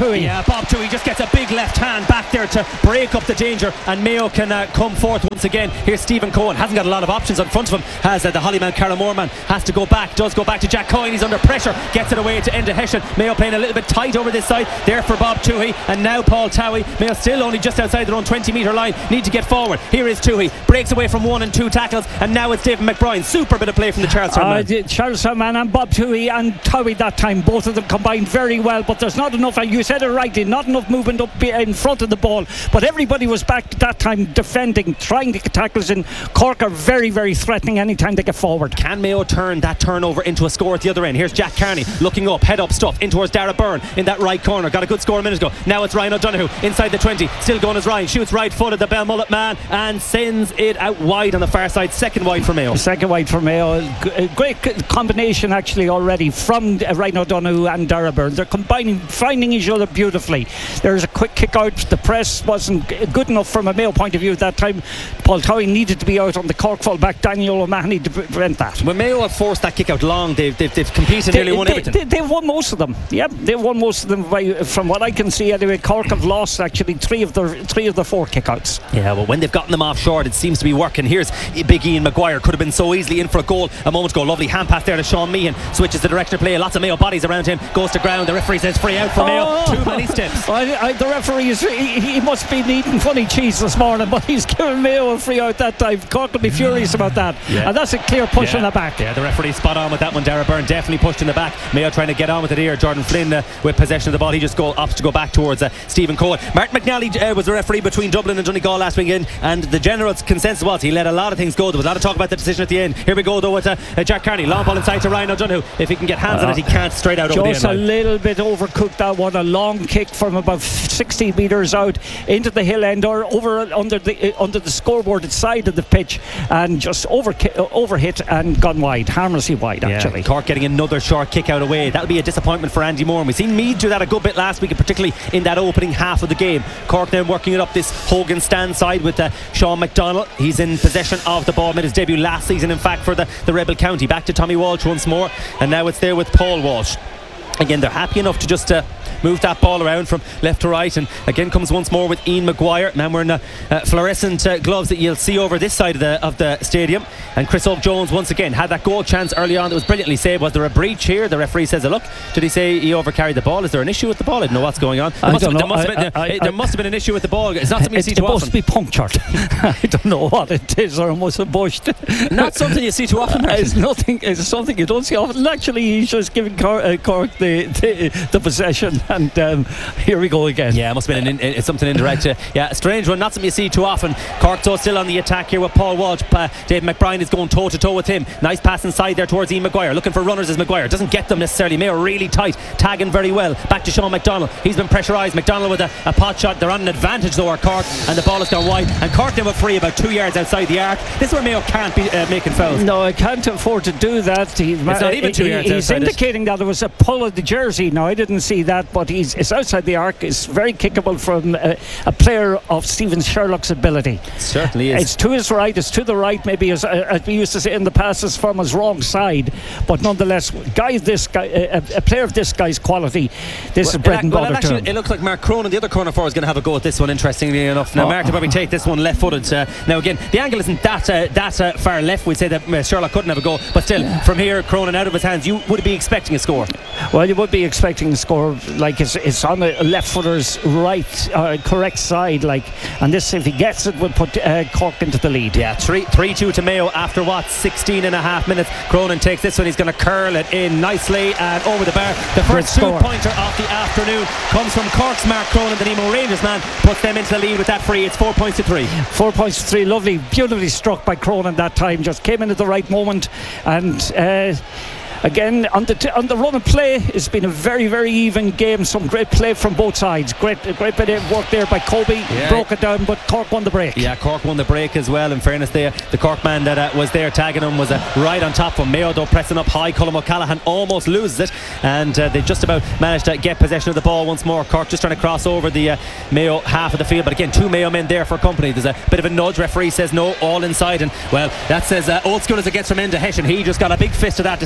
uh, Bob Toohey just gets a big left hand back there to break up the danger, and Mayo can uh, come forth once again. Here's Stephen Cohen, hasn't got a lot of options in front of him, has uh, the Hollyman Carramore man, has to go back, does go back to Jack Coyne, he's under pressure, gets it away to Enda Hession. Mayo playing a little bit tight over this side, there for Bob Toohey, and now Paul Towie. Mayo still only just outside their own twenty metre line, need to get forward. Here is Toohey, breaks away from one and two tackles, and now it's David McBride. Super bit of play from the Charlestown uh, man. Charlestown man and Bob Toohey and Towie that time, both of them combined very well, but there's not enough, and you said it rightly, not enough movement up in front of the ball, but everybody was back that time defending, trying to get tackles in. Cork are very very threatening anytime they get forward. Can Mayo turn that turnover into a score at the other end? Here's Jack Carney looking up, head up stuff in towards Dara Byrne in that right corner, got a good score a minute ago. Now it's Ryan O'Donoghue inside the twenty, still going as Ryan, shoots right footed, the Belmullet man, and sends it out wide on the far side. Second wide for Mayo. Second wide for Mayo. A great combination actually already from Ryan O'Donoghue and Dara Byrne. They're combining, finding each other beautifully. There's a quick kick out, the press wasn't good enough from a Mayo point of view at that time. Paul Towie needed to be out on the Cork full back, Daniel O'Mahony, to prevent that. When Mayo have forced that kick out long, they've, they've, they've competed, they, nearly won they, everything. They, they've won most of them. Yep, they've won most of them by, from what I can see anyway. Cork have lost actually three of the three of the four kickouts. Yeah, well, when they've gotten them off short, it seems to be working. Here's big Ian Maguire, could have been so easily in for a goal a moment ago. Lovely hand pass there to Sean Meehan, switches the direction of play, lots of Mayo bodies around him, goes to ground, the referee says free out for oh. Mayo. Too many steps. I, I, the referee is he, he must be eating funny cheese this morning, but he's given Mayo a free out that time. Cork will be furious about that. Yeah. And that's a clear push yeah. on the back. Yeah, the referee spot on with that one. Dara Byrne definitely pushed in the back. Mayo trying to get on with it here. Jordan Flynn uh, with possession of the ball, he just go, opts to go back towards uh, Stephen Cohen. Martin McNally uh, was the referee between Dublin and Donegal last weekend, and the general consensus was he let a lot of things go. There was a lot of talk about the decision at the end. Here we go though with uh, uh, Jack Carney, long ball inside to Ryan O'Donoghue. If he can get hands uh, on it, he can't, straight out over the end just a line. little bit overcooked that one. A long kick from about sixty metres out into the hill end or over under the uh, under the scoreboard side of the pitch, and just over uh, over hit and gone wide, harmlessly wide actually. Yeah, Cork getting another short kick out away. That'll be a disappointment for Andy Moore, and we've seen Meath do that a good bit last week, and particularly in that opening half of the game. Cork now working it up this Hogan stand side with uh, Sean McDonald. He's in possession of the ball, made his debut last season in fact for the, the Rebel County. Back to Tommy Walsh once more, and now it's there with Paul Walsh. Again, they're happy enough to just uh, move that ball around from left to right, and again comes once more with Ian Maguire. Now we're in uh, uh, fluorescent uh, gloves that you'll see over this side of the of the stadium, and Chris Oak Jones once again had that goal chance early on that was brilliantly saved. Was there a breach here? The referee says, look, did he say he overcarried the ball? Is there an issue with the ball? I don't know what's going on. There, I must, don't have, know. there, must, I, have, been, I, I, there must have been an issue with the ball. It's not something you see it, too it must often. be punctured. I don't know what it is, or it must have bushed. Not something you see too often. It's nothing. It's something you don't see often. Actually, he's just giving Cork, uh, Cork the, the the possession, and um, here we go again. Yeah, it must have been an in, it's something indirect. Uh, yeah, a strange one, not something you see too often. Cork though still on the attack here with Paul Walsh. Uh, Dave McBride is going toe to toe with him. Nice pass inside there towards Ian Maguire, looking for runners as Maguire doesn't get them necessarily. Mayo really tight, tagging very well. Back to Sean McDonald, he's been pressurised. McDonald with a, a pot shot. They're on an advantage though, are Cork, and the ball has gone wide, and Cork now with free about two yards outside the arc. This is where Mayo can't be uh, making fouls. No, I can't afford to do that. He's, it's not even two he, yards he's indicating it. that it was a pull of the jersey. No, I didn't see that, but he's it's outside the arc. It's very kickable from a, a player of Stephen Sherlock's ability. It certainly is. It's to his right, it's to the right, maybe as, uh, as we used to say in the past, as from his wrong side, but nonetheless, guys, this guy, a, a player of this guy's quality, this well, is bread it, and well, butter it, actually, to him. It looks like Mark Cronin, the other corner forward, is going to have a go at this one, interestingly enough. Now, oh. Mark will probably take this one left-footed. Uh, now, again, the angle isn't that uh, that uh, far left. We'd say that uh, Sherlock couldn't have a go, but still, from here, Cronin out of his hands, you would be expecting a score. Well, you would be expecting a score, like it's, it's on the left-footer's right, uh, correct side, like, and this, if he gets it, would put uh, Cork into the lead. Yeah, three two to Mayo after what, sixteen and a half minutes. Cronin takes this one, he's going to curl it in nicely and over the bar. The first two-pointer of the afternoon comes from Cork's Mark Cronin. The Nemo Rangers man puts them into the lead with that free. It's four points to three. Four points to three. Lovely, beautifully struck by Cronin that time. Just came in at the right moment, and uh, again on the t- on the run of play, it's been a very very even game. Some great play from both sides. Great great bit of work there by Kobe. Yeah. Broke it down, but Cork won the break. Yeah, Cork won the break as well. In fairness, there the Cork man that uh, was there tagging him was uh, right on top of Mayo, though pressing up high. Colm O'Callaghan almost loses it, and uh, they just about managed to get possession of the ball once more. Cork just trying to cross over the uh, Mayo half of the field, but again two Mayo men there for company. There's a bit of a nudge. Referee says no, all inside, and well, that says uh, old school as it gets from Enda Hession. He just got a big fist of that to set it out over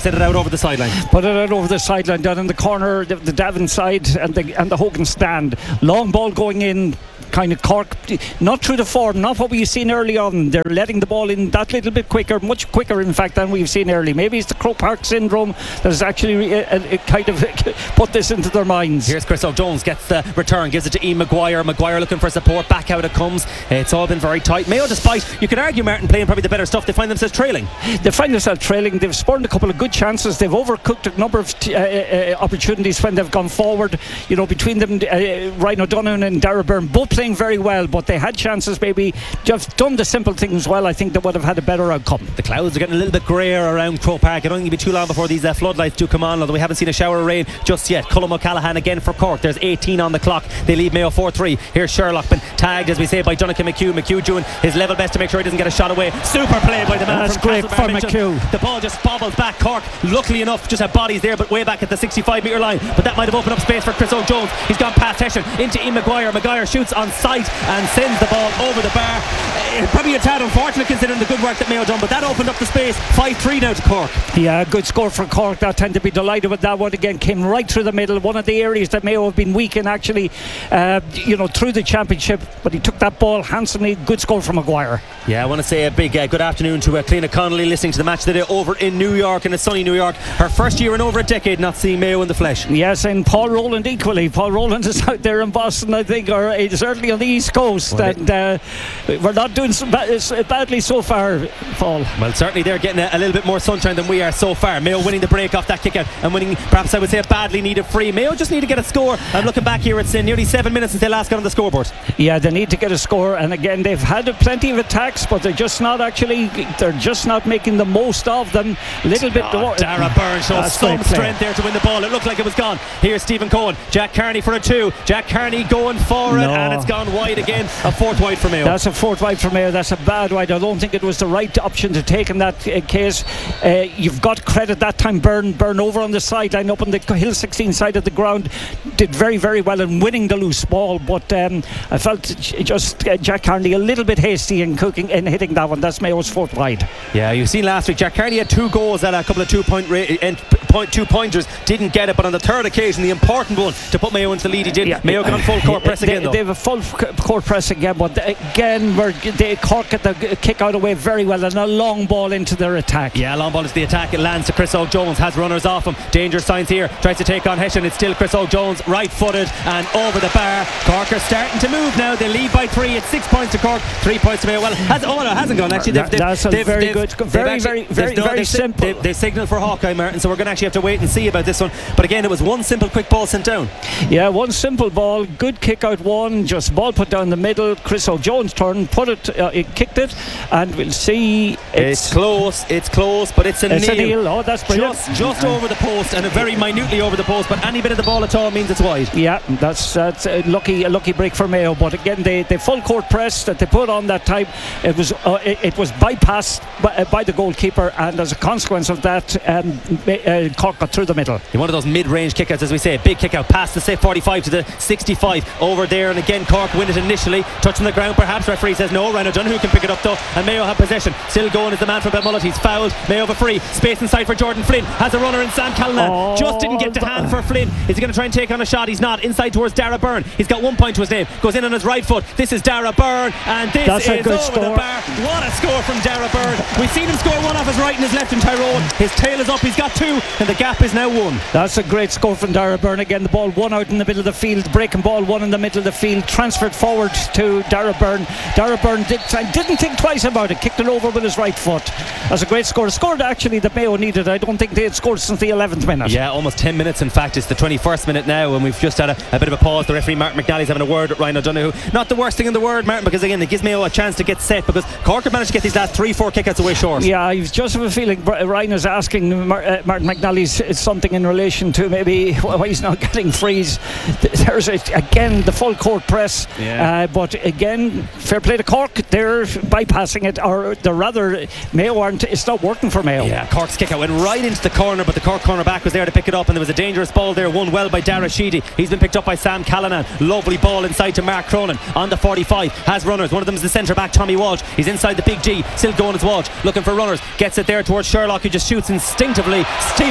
over the sideline. Put it out over the sideline, down in the corner, the, the Davin side and the and the Hogan stand. Long ball going in. Kind of Cork, not through the form, not what we've seen early on. They're letting the ball in that little bit quicker, much quicker in fact than we've seen early. Maybe it's the Croke Park syndrome that has actually uh, uh, kind of put this into their minds. Here's Chris O'Jones, gets the return, gives it to Ian Maguire. Maguire looking for support, back out it comes. It's all been very tight. Mayo, despite, you could argue Martin playing probably the better stuff, they find themselves trailing. They find themselves trailing. They've spawned a couple of good chances. They've overcooked a number of t- uh, uh, opportunities when they've gone forward. You know, between them, uh, Ryan O'Donoghue and Darragh Byrne both playing very well, but they had chances, maybe just done the simple things well. I think they would have had a better outcome. The clouds are getting a little bit greyer around Croke Park. It won't be too long before these uh, floodlights do come on, although we haven't seen a shower of rain just yet. Colm O'Callaghan again for Cork. There's eighteen on the clock. They lead Mayo four three. Here's Sherlock, been tagged, as we say, by Donnacha McHugh. McHugh doing his level best to make sure he doesn't get a shot away. Super play by the man. That's from great Castlebar for Mitchell. McHugh. The ball just bobbles back. Cork, luckily enough, just had bodies there, but way back at the sixty-five metre line. But that might have opened up space for Chris O'Jones. He's gone past Hession into Ian Maguire. Maguire shoots on sight and sends the ball over the bar. Uh, probably a tad unfortunate considering the good work that Mayo done, but that opened up the space. five three now to Cork. Yeah, good score for Cork. That time to be delighted with that one again. Came right through the middle. One of the areas that Mayo have been weak in actually, uh, you know, through the championship. But he took that ball handsomely. Good score from Maguire. Yeah, I want to say a big uh, good afternoon to uh, Cleena Connolly, listening to the match today over in New York, in a sunny New York. Her first year in over a decade not seeing Mayo in the flesh. Yes, and Paul Rowland equally. Paul Rowland is out there in Boston, I think, or uh, certainly on the East Coast. Well, and uh, we're not doing so ba- badly so far, Paul. Well, certainly they're getting a, a little bit more sunshine than we are so far. Mayo winning the break off that kick out and winning, perhaps I would say, a badly needed free. Mayo just need to get a score. I'm looking back here, it's uh, nearly seven minutes since they last got on the scoreboard. Yeah, they need to get a score, and again they've had plenty of attacks, but they're just not actually they're just not making the most of them. A little bit. Oh, Darragh Byrne shows That's some strength there to win the ball. It looked like it was gone. Here's Stephen Cohen, Jack Carney for a two. Jack Carney going for it, no. and it's gone wide again. A fourth wide for Mayo. That's a fourth wide for Mayo. That's a bad wide. I don't think it was the right option to take in that uh, case. Uh, you've got credit that time. Byrne, Byrne over on the sideline, up on the Hill sixteen side of the ground, did very, very well in winning the loose ball. But um, I felt just uh, Jack Carney a little bit hasty in cooking in hitting that one. That's Mayo's fourth wide. Yeah, you've seen last week Jack Carney had two goals at a couple of two point ra- and point two pointers, didn't get it, but on the third occasion, the important one to put Mayo into the lead, he did. Yeah. Mayo got on full court press they, again though. They have a full court press again, but again we're, they Cork get the kick out away very well, and a long ball into their attack. Yeah, long ball into the attack. It lands to Chris O'Jones, has runners off him. Danger signs here, tries to take on Hession. It's still Chris O'Jones, right footed and over the bar. Cork are starting to move now. They lead by three. It's six points to Cork, three points to Mayo. Well, has, oh no, it hasn't gone actually. They've, they've, That's a they've, very they've, good, they've very, actually, very, very, no, very they've, simple. They've, they've signalled for Hawkeye, Martin, so we're going to actually have to wait and see about this one. But again, it was one simple quick ball sent down. Yeah, one simple ball, good kick out one, just ball put down the middle. Chris O'Jones turned, put it, uh, it kicked it, and we'll see. It's, it's close, it's close, but it's a it's nail. a nail. Oh, that's brilliant. Just, just over the post, and a very minutely over the post, but any bit of the ball at all means it's wide. Yeah, that's that's a lucky a lucky break for Mayo. But again, they, they full court press that they put on that time, it was uh, it, it was bypassed by, uh, by the goalkeeper, and as a consequence of that, um, uh, Cork got through the middle. In one of those mid-range kickouts, as we say, big kick out past the say forty-five to the sixty-five over there, and again Cork win it initially, touching the ground perhaps. Referee says no. Ryan O'Donoghue can pick it up though, and Mayo have possession. Still going is the man from Belmullet. He's fouled. Mayo have a free space inside for Jordan Flynn. Has a runner in Sam Callanan. Oh, Just didn't get to hand for Flynn. Is he going to try and take on a shot? He's not. Inside towards Darragh Byrne. He's got one point to his name. Goes in on his right foot. This is Darragh Byrne, and this That's is over score. the bar. What a score from Darragh Byrne. We've seen him score one off his right and his left in Tyrone. His tail is up. He's got two, and the gap is now one. That's a great score from Darragh Byrne. Again, the ball one out in the middle of the field, breaking ball one in the middle of the field, transferred forward to Darragh Byrne. Darragh Byrne did, didn't think twice about it, kicked it over with his right foot. That's a great score. A score actually that Mayo needed. I don't think they had scored since the eleventh minute. Yeah, almost ten minutes in fact. It's the twenty-first minute now, and we've just had a, a bit of a pause. The referee Martin McNally's having a word with Ryan O'Donoghue. Not the worst thing in the world, Martin, because again it gives Mayo a chance to get set, because Cork have managed to get these last three four kickouts away short. Yeah, I've just have a feeling Ryan is asking Mar- uh, Martin McNally's something in relation to maybe why he's not getting frees. There's a, again the full court press, yeah. uh, but again fair play to Cork, they're bypassing it, or they're rather Mayo aren't. It's not working for Mayo. Yeah, Cork's kick out went right into the corner, but the Cork cornerback was there to pick it up, and there was a dangerous ball there, won well by Dara Sheedy. He's been picked up by Sam Callanan. Lovely ball inside to Mark Cronin on the forty-five, has runners. One of them is the centre back Tommy Walsh. He's inside the big G, still going as Walsh, looking for runners, gets it there towards Sherlock, who just shoots instinctively. Stephen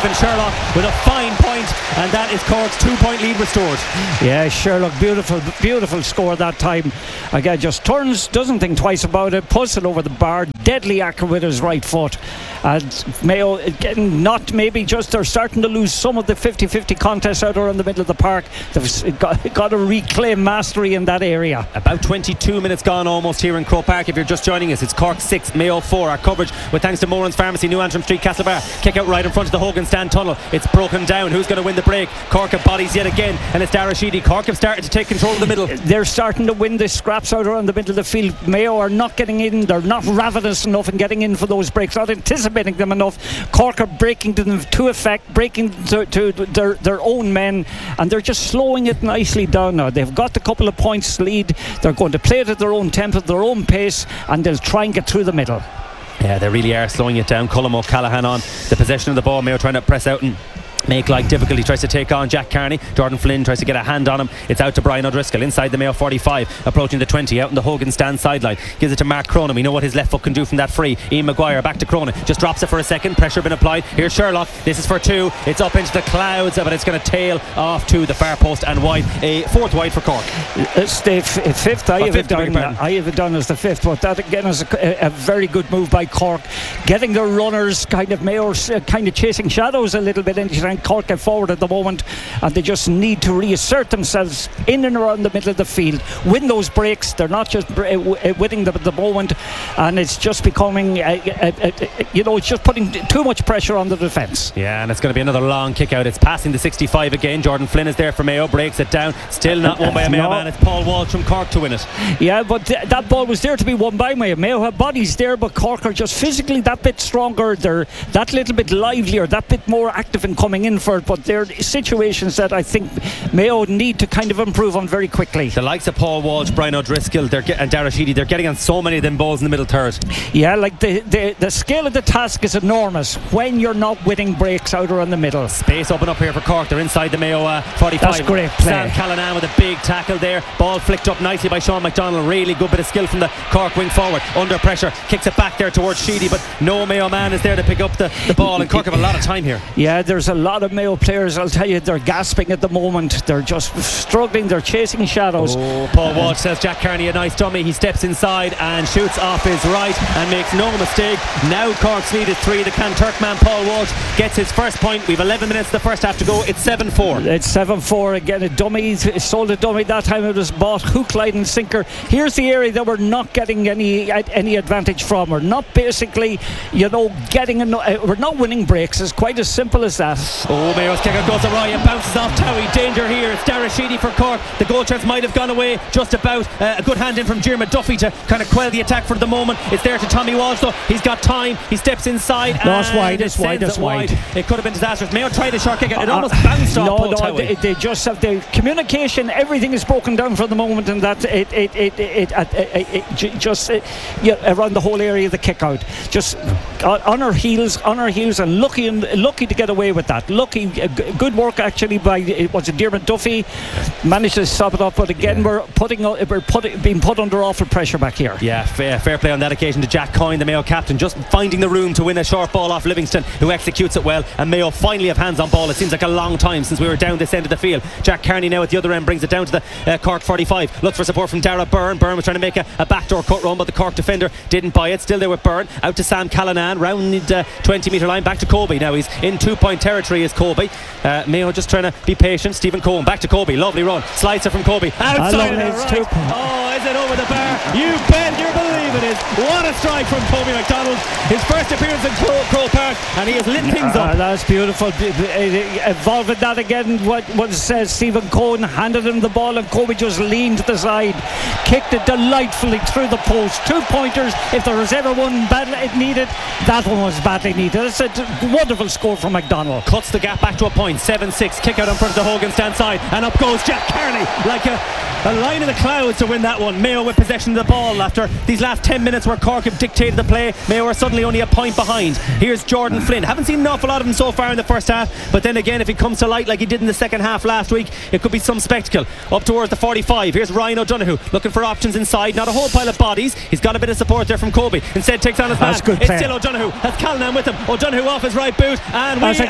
Stephen Sherlock with a fine point, and that is Cork's two-point lead restored. Yeah, Sherlock, beautiful, beautiful score that time. Again, just turns, doesn't think twice about it, puts it over the bar, deadly accurate with his right foot. And Mayo getting not maybe just they're starting to lose some of the fifty-fifty contests out around the middle of the park. They've got, got to reclaim mastery in that area. About twenty-two minutes gone almost here in Croke Park. If you're just joining us, it's Cork six, Mayo four. Our coverage with thanks to Moran's Pharmacy, New Antrim Street, Castlebar. Kick out right in front of the Hogan Stand tunnel. It's broken down. Who's going to win the break? Cork have bodies yet again, and it's Dara Sheedy. Cork have started to take control of the middle. They're starting to win the scraps out around the middle of the field. Mayo are not getting in. They're not ravenous enough in getting in for those breaks, not anticipating them enough. Cork are breaking to them to effect, breaking to, to their, their own men, and they're just slowing it nicely down now. They've got a couple of points lead. They're going to play it at their own tempo, their own pace, and they'll try and get through the middle. Yeah, they really are slowing it down. Colm O'Callaghan on the possession of the ball. Mayo trying to press out and make life difficult. He tries to take on Jack Carney. Jordan Flynn tries to get a hand on him. It's out to Brian O'Driscoll inside the Mayo forty-five, approaching the twenty, out in the Hogan Stand sideline. Gives it to Mark Cronin. We know what his left foot can do from that free. Ian Maguire back to Cronin, just drops it for a second. Pressure been applied. Here's Sherlock. This is for two. It's up into the clouds, but it's going to tail off to the far post and wide. A fourth wide for Cork. It's the f- fifth. I, oh, have fifth, it down, I have it done as the fifth, but that again is a, a very good move by Cork, getting their runners kind of Mayo uh, kind of chasing shadows a little bit, and Cork get forward at the moment, and they just need to reassert themselves in and around the middle of the field, win those breaks. They're not just uh, winning them at the moment, and it's just becoming uh, uh, uh, you know it's just putting too much pressure on the defence. Yeah, and it's going to be another long kick out. It's passing the sixty-five again. Jordan Flynn is there for Mayo, breaks it down, still not won by a Mayo no. man. It's Paul Walsh from Cork to win it. Yeah, but th- that ball was there to be won by Mayo. Mayo have bodies there, but Cork are just physically that bit stronger. They're that little bit livelier, that bit more active in coming in for it, but they're situations that I think Mayo need to kind of improve on very quickly. The likes of Paul Walsh, Brian O'Driscoll they're get, and Dara Sheedy, they're getting on so many of them balls in the middle third. Yeah, like the, the, the scale of the task is enormous when you're not winning breaks out around the middle. Space open up here for Cork. They're inside the Mayo uh, forty-five. That's great play. Sam Callanan with a big tackle there. Ball flicked up nicely by Sean McDonald. Really good bit of skill from the Cork wing forward. Under pressure, kicks it back there towards Sheedy, but no Mayo man is there to pick up the, the ball, and Cork have a lot of time here. Yeah, there's a lot of Mayo players, I'll tell you, they're gasping at the moment. They're just struggling. They're chasing shadows. Oh, Paul Walsh says Jack Carney a nice dummy. He steps inside and shoots off his right and makes no mistake. Now Cork's lead is three. The Canturk man Paul Walsh gets his first point. We've eleven minutes the first half to go. It's seven four. It's seven four again. A dummy, sold a dummy that time. It was bought hook, line and sinker. Here's the area that we're not getting any any advantage from. We're not basically, you know, getting a, we're not winning breaks. It's quite as simple as that. Oh, Mayo's kicker goes awry and bounces off Towie. Danger here. It's Dara Sheedy for Cork. The goal chance might have gone away just about. Uh, a good hand in from Diarmuid Duffy to kind of quell the attack for the moment. It's there to Tommy Walsh though. He's got time. He steps inside. No, it's wide. It's wide. It's wide. wide. It could have been disastrous. Mayo tried a short kick. It almost uh, bounced off no, Paul no, Towie. They, they just have the communication. Everything is broken down for the moment, and that it it it it, it, it, it, it just uh, yeah, around the whole area of the kick out. Just uh, on our heels, on our heels, and lucky and lucky to get away with that. Lucky, uh, good work actually by it was it Diarmuid Duffy managed to stop it up, but again yeah. we're putting we're putting being put under awful pressure back here. Yeah, fair, fair play on that occasion to Jack Coyne, the Mayo captain, just finding the room to win a short ball off Livingston, who executes it well, and Mayo finally have hands on ball. It seems like a long time since we were down this end of the field. Jack Carney now at the other end brings it down to the uh, Cork forty-five. Looks for support from Dara Byrne. Byrne was trying to make a, a backdoor cut run, but the Cork defender didn't buy it. Still there with Byrne. Out to Sam Callanan, round the uh, twenty metre line, back to Colby. Now he's in two point territory is Colby. Uh, Mayo just trying to be patient. Stephen Cohen back to Colby. Lovely run. Slicer from Colby. Outside of the right. Oh, is it over the bar? You bet you believe it is. What a strike from Colby McDonald. His first appearance in Croke Park, and he has lit things uh, up. That's beautiful. Involving that again, what, what says Stephen Cohen handed him the ball, and Colby just leaned to the side, kicked it delightfully through the post. Two pointers. If there was ever one badly needed, that one was badly needed. It's a wonderful score from McDonald. Cuts the gap back to a point. seven six. Kick out in front of the Hogan stand side, and up goes Jack Carney like a, a line in the clouds to win that one. Mayo with possession of the ball after these last ten minutes where Cork have dictated the play. Mayo are suddenly only a point behind. Here's Jordan Flynn. Haven't seen an awful lot of him so far in the first half, but then again, if he comes to light like he did in the second half last week, it could be some spectacle. Up towards the forty-five. Here's Ryan O'Donoghue looking for options inside. Not a whole pile of bodies. He's got a bit of support there from Colby. Instead takes on his man. That's good it's play. still O'Donoghue. Has Callanan with him. O'Donoghue off his right boot, and That's we a good are score.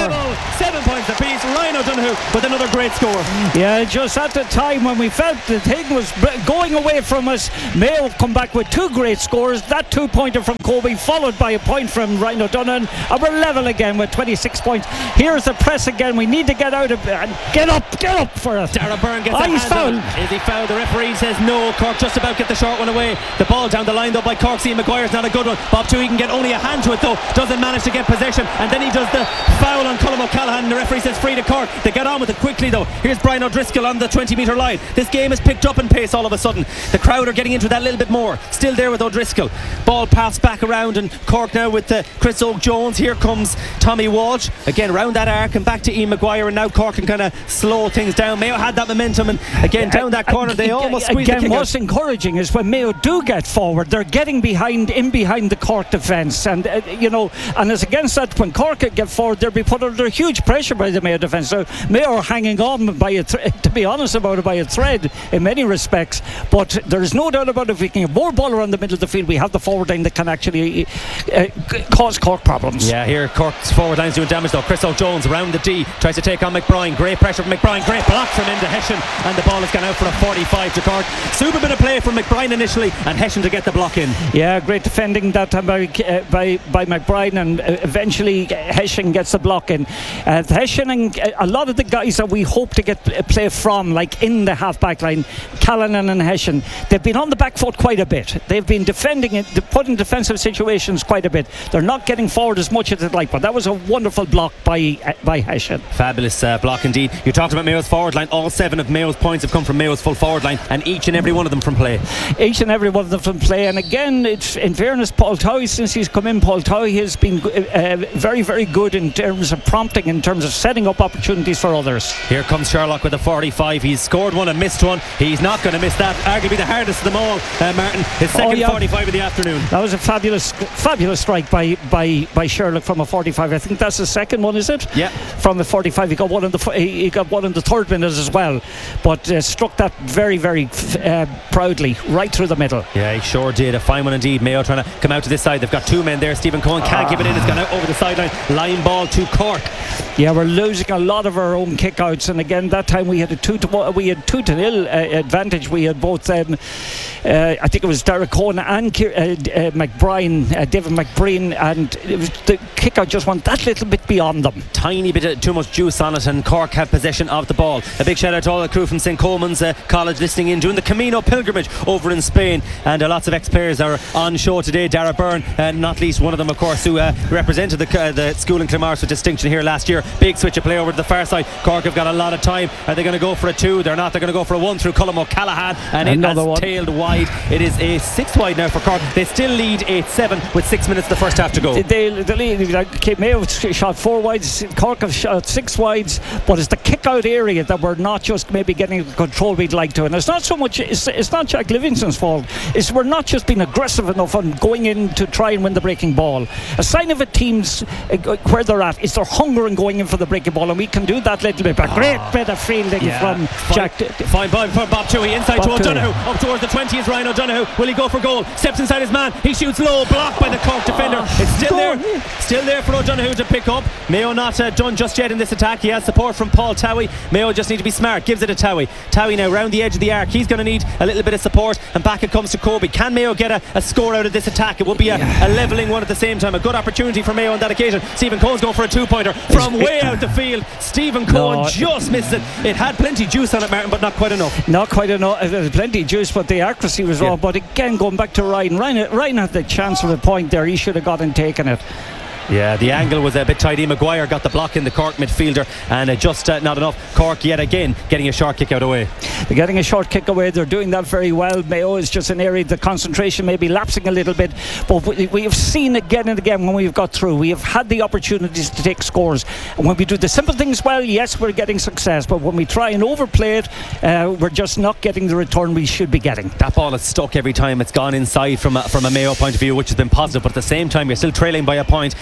level, seven points apiece. Ryan O'Donoghue with another great score. Yeah, just at the time when we felt the thing was going away from us, Mayo come back with two great scores. That two pointer from Kobe, followed by a point from Ryan O'Donoghue, and we're level again with twenty-six points. Here's the press again. We need to get out of it and get up, get up for it. Dara Byrne gets oh, a he's hand fouled. on. Is he fouled? The referee says no. Cork just about get the short one away. The ball down the line though by Cork. Ian Maguire's not a good one. Bob Toohey can get only a hand to it though. Doesn't manage to get possession, and then he does the foul on Colm O'Callaghan, and the referee says free to Cork. They get on with it quickly though. Here's Brian O'Driscoll on the twenty metre line. This game has picked up in pace all of a sudden. The crowd are getting into that a little bit more. Still there with O'Driscoll. Ball passed back around, and Cork now with uh, Chris Oak-Jones. Here comes Tommy Walsh again round that arc and back to Ian Maguire, and now Cork can kind of slow things down. Mayo had that momentum, and again down that corner they almost squeezed the kick Again, out. what's encouraging is when Mayo do get forward, they're getting behind in behind the Cork defence, and uh, you know, and it's against that when Cork get forward, they'll be put under huge pressure by the Mayo defence. So Mayo are hanging on by a th- to be honest about it, by a thread in many respects. But there's no doubt about it. If we can get more ball around the middle of the field, we have the forward line that can actually uh, cause Cork problems. Yeah, here Cork's forward line's doing damage though. Chris O'Jones around the D tries to take on McBride. Great pressure from McBride. Great block from Enda Hession, and the ball has gone out for a forty-five to Cork. Super bit of play from McBride initially, and Hession to get the block in. Yeah, great defending that time by uh, by, by McBride, and uh, eventually Hession gets the block in. Uh, Hession and uh, a lot of the guys that we hope to get uh, play from, like in the half back line, Callanan and Hession, they've been on the back foot quite a bit. They've been defending it, put in defensive situations quite a bit. They're not getting forward as much as they'd like, but that was a wonderful block by uh, by Hession. Fabulous uh, block indeed. You talked about Mayo's forward line. All seven of Mayo's points have come from Mayo's full forward line, and each and every one of them from play. Each and every one of them from play. And again, it's in fairness, Paul Towey, since he's come in, Paul Towey has been uh, very, very good in terms of prompting, in terms of setting up opportunities for others. Here comes Sherlock with a forty-five. He's scored one and missed one. He's not going to miss that. Arguably the hardest of them all, uh, Martin. His second oh, yeah. forty-five of the afternoon. That was a fabulous, fabulous strike by by by Sherlock from a forty-five. I think that's the second one, is it? Yeah. From the forty-five, he got one in the he got one in the third minute as well, but uh, struck that very, very uh, proudly right through the middle. Yeah, he sure did. A fine one indeed. Mayo trying to come out to this side. They've got two men there. Stephen Cohen can't ah. give it in. It's gone out over the sideline. Line ball to Cork. Yeah, we're losing a lot of our own kickouts, and again that time we had a two to we had two to nil uh, advantage. We had both. Um, uh, I think it was Derek Cohen and uh, uh, McBride, uh, David McBreen, and it was the kickout just went that little bit beyond them. Tiny bit of too much juice on it, and Cork have possession of the ball. A big shout out to all the crew from Saint Coleman's uh, College listening in, doing the Camino pilgrimage over in Spain, and uh, lots of ex-players are on show today. Dara Byrne, uh, not least one of them, of course, who uh, represented the, uh, the school in Clamars with distinction here last year. Big switch of play over to the far side. Cork have got a lot of time. Are they going to go for a two? They're not. They're going to go for a one through Colm O'Callaghan, and Another it has one. tailed wide. It is a six wide now for Cork. They still lead eight seven with six minutes the first half to go. They, they lead. Okay, Mayo shot four wides. Cork have shot six wides, but it's the kick out area that we're not just maybe getting the control we'd like to. And it's not so much. It's, it's not Jack Livingston's fault. It's we're not just being aggressive enough on going in to try and win the breaking ball. A sign of a team's uh, where they're at is their hunger in going in for the breaking ball, and we can do that little bit. But oh. great bit of fielding yeah. from fine, Jack. Fine ball for Bob Toohey inside Bob to O'Donoghue. Up towards the twenty is Ryan O'Donoghue. Will he go for goal? Steps inside his man. He shoots low, blocked by the Cork defender. Oh. It's still there, still there for O'Donoghue to pick up. Mayo not uh, done just yet in this attack. He has support from Paul Towey. Mayo just need to be smart. Gives it to Towey. Towey now round the edge of the arc. He's going to need a little bit of support, and back it comes to Kobe. Can Mayo get a, a score out of this attack? It will be a, yeah. a levelling one at the same time. A good opportunity for Mayo on that occasion. Stephen Cohen's going for a two-pointer from it's, way it, out the field. Stephen Cohen no, just missed it. It had plenty of juice on it, Martin, but not quite enough. Not quite enough. There was plenty of juice, but the accuracy was wrong. Yeah. But again, going back to Ryan, Ryan, Ryan had the chance of a point there. He should have got and taken it. Yeah, the angle was a bit tight. Maguire got the block in the Cork midfielder, and uh, just uh, not enough. Cork yet again getting a short kick out away. They're getting a short kick away. They're doing that very well. Mayo is just an area the concentration may be lapsing a little bit, but we, we have seen again and again when we've got through, we have had the opportunities to take scores, and when we do the simple things well, yes, we're getting success, but when we try and overplay it, uh, we're just not getting the return we should be getting. That ball is stuck every time it's gone inside from a, from a Mayo point of view, which has been positive, but at the same time you're still trailing by a point,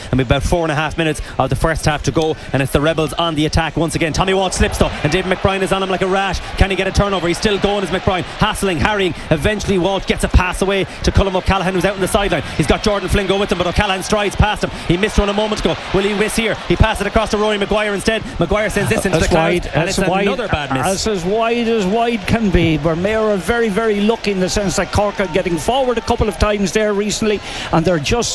and we've about four and a half minutes of the first half to go, and it's the Rebels on the attack once again. Tommy Walsh slips though, and David McBride is on him like a rash. Can he get a turnover? He's still going as McBride, hassling, harrying. Eventually Walsh gets a pass away to Colm O'Callaghan, who's out on the sideline. He's got Jordan Flynn go with him, but O'Callaghan strides past him. He missed one a moment ago. Will he miss here? He passes it across to Rory Maguire instead. Maguire sends this into as the cloud, wide, and it's wide, another bad miss. As, as wide as wide can be. Where Mayo are very, very lucky in the sense that Cork are getting forward a couple of times there recently, and they're just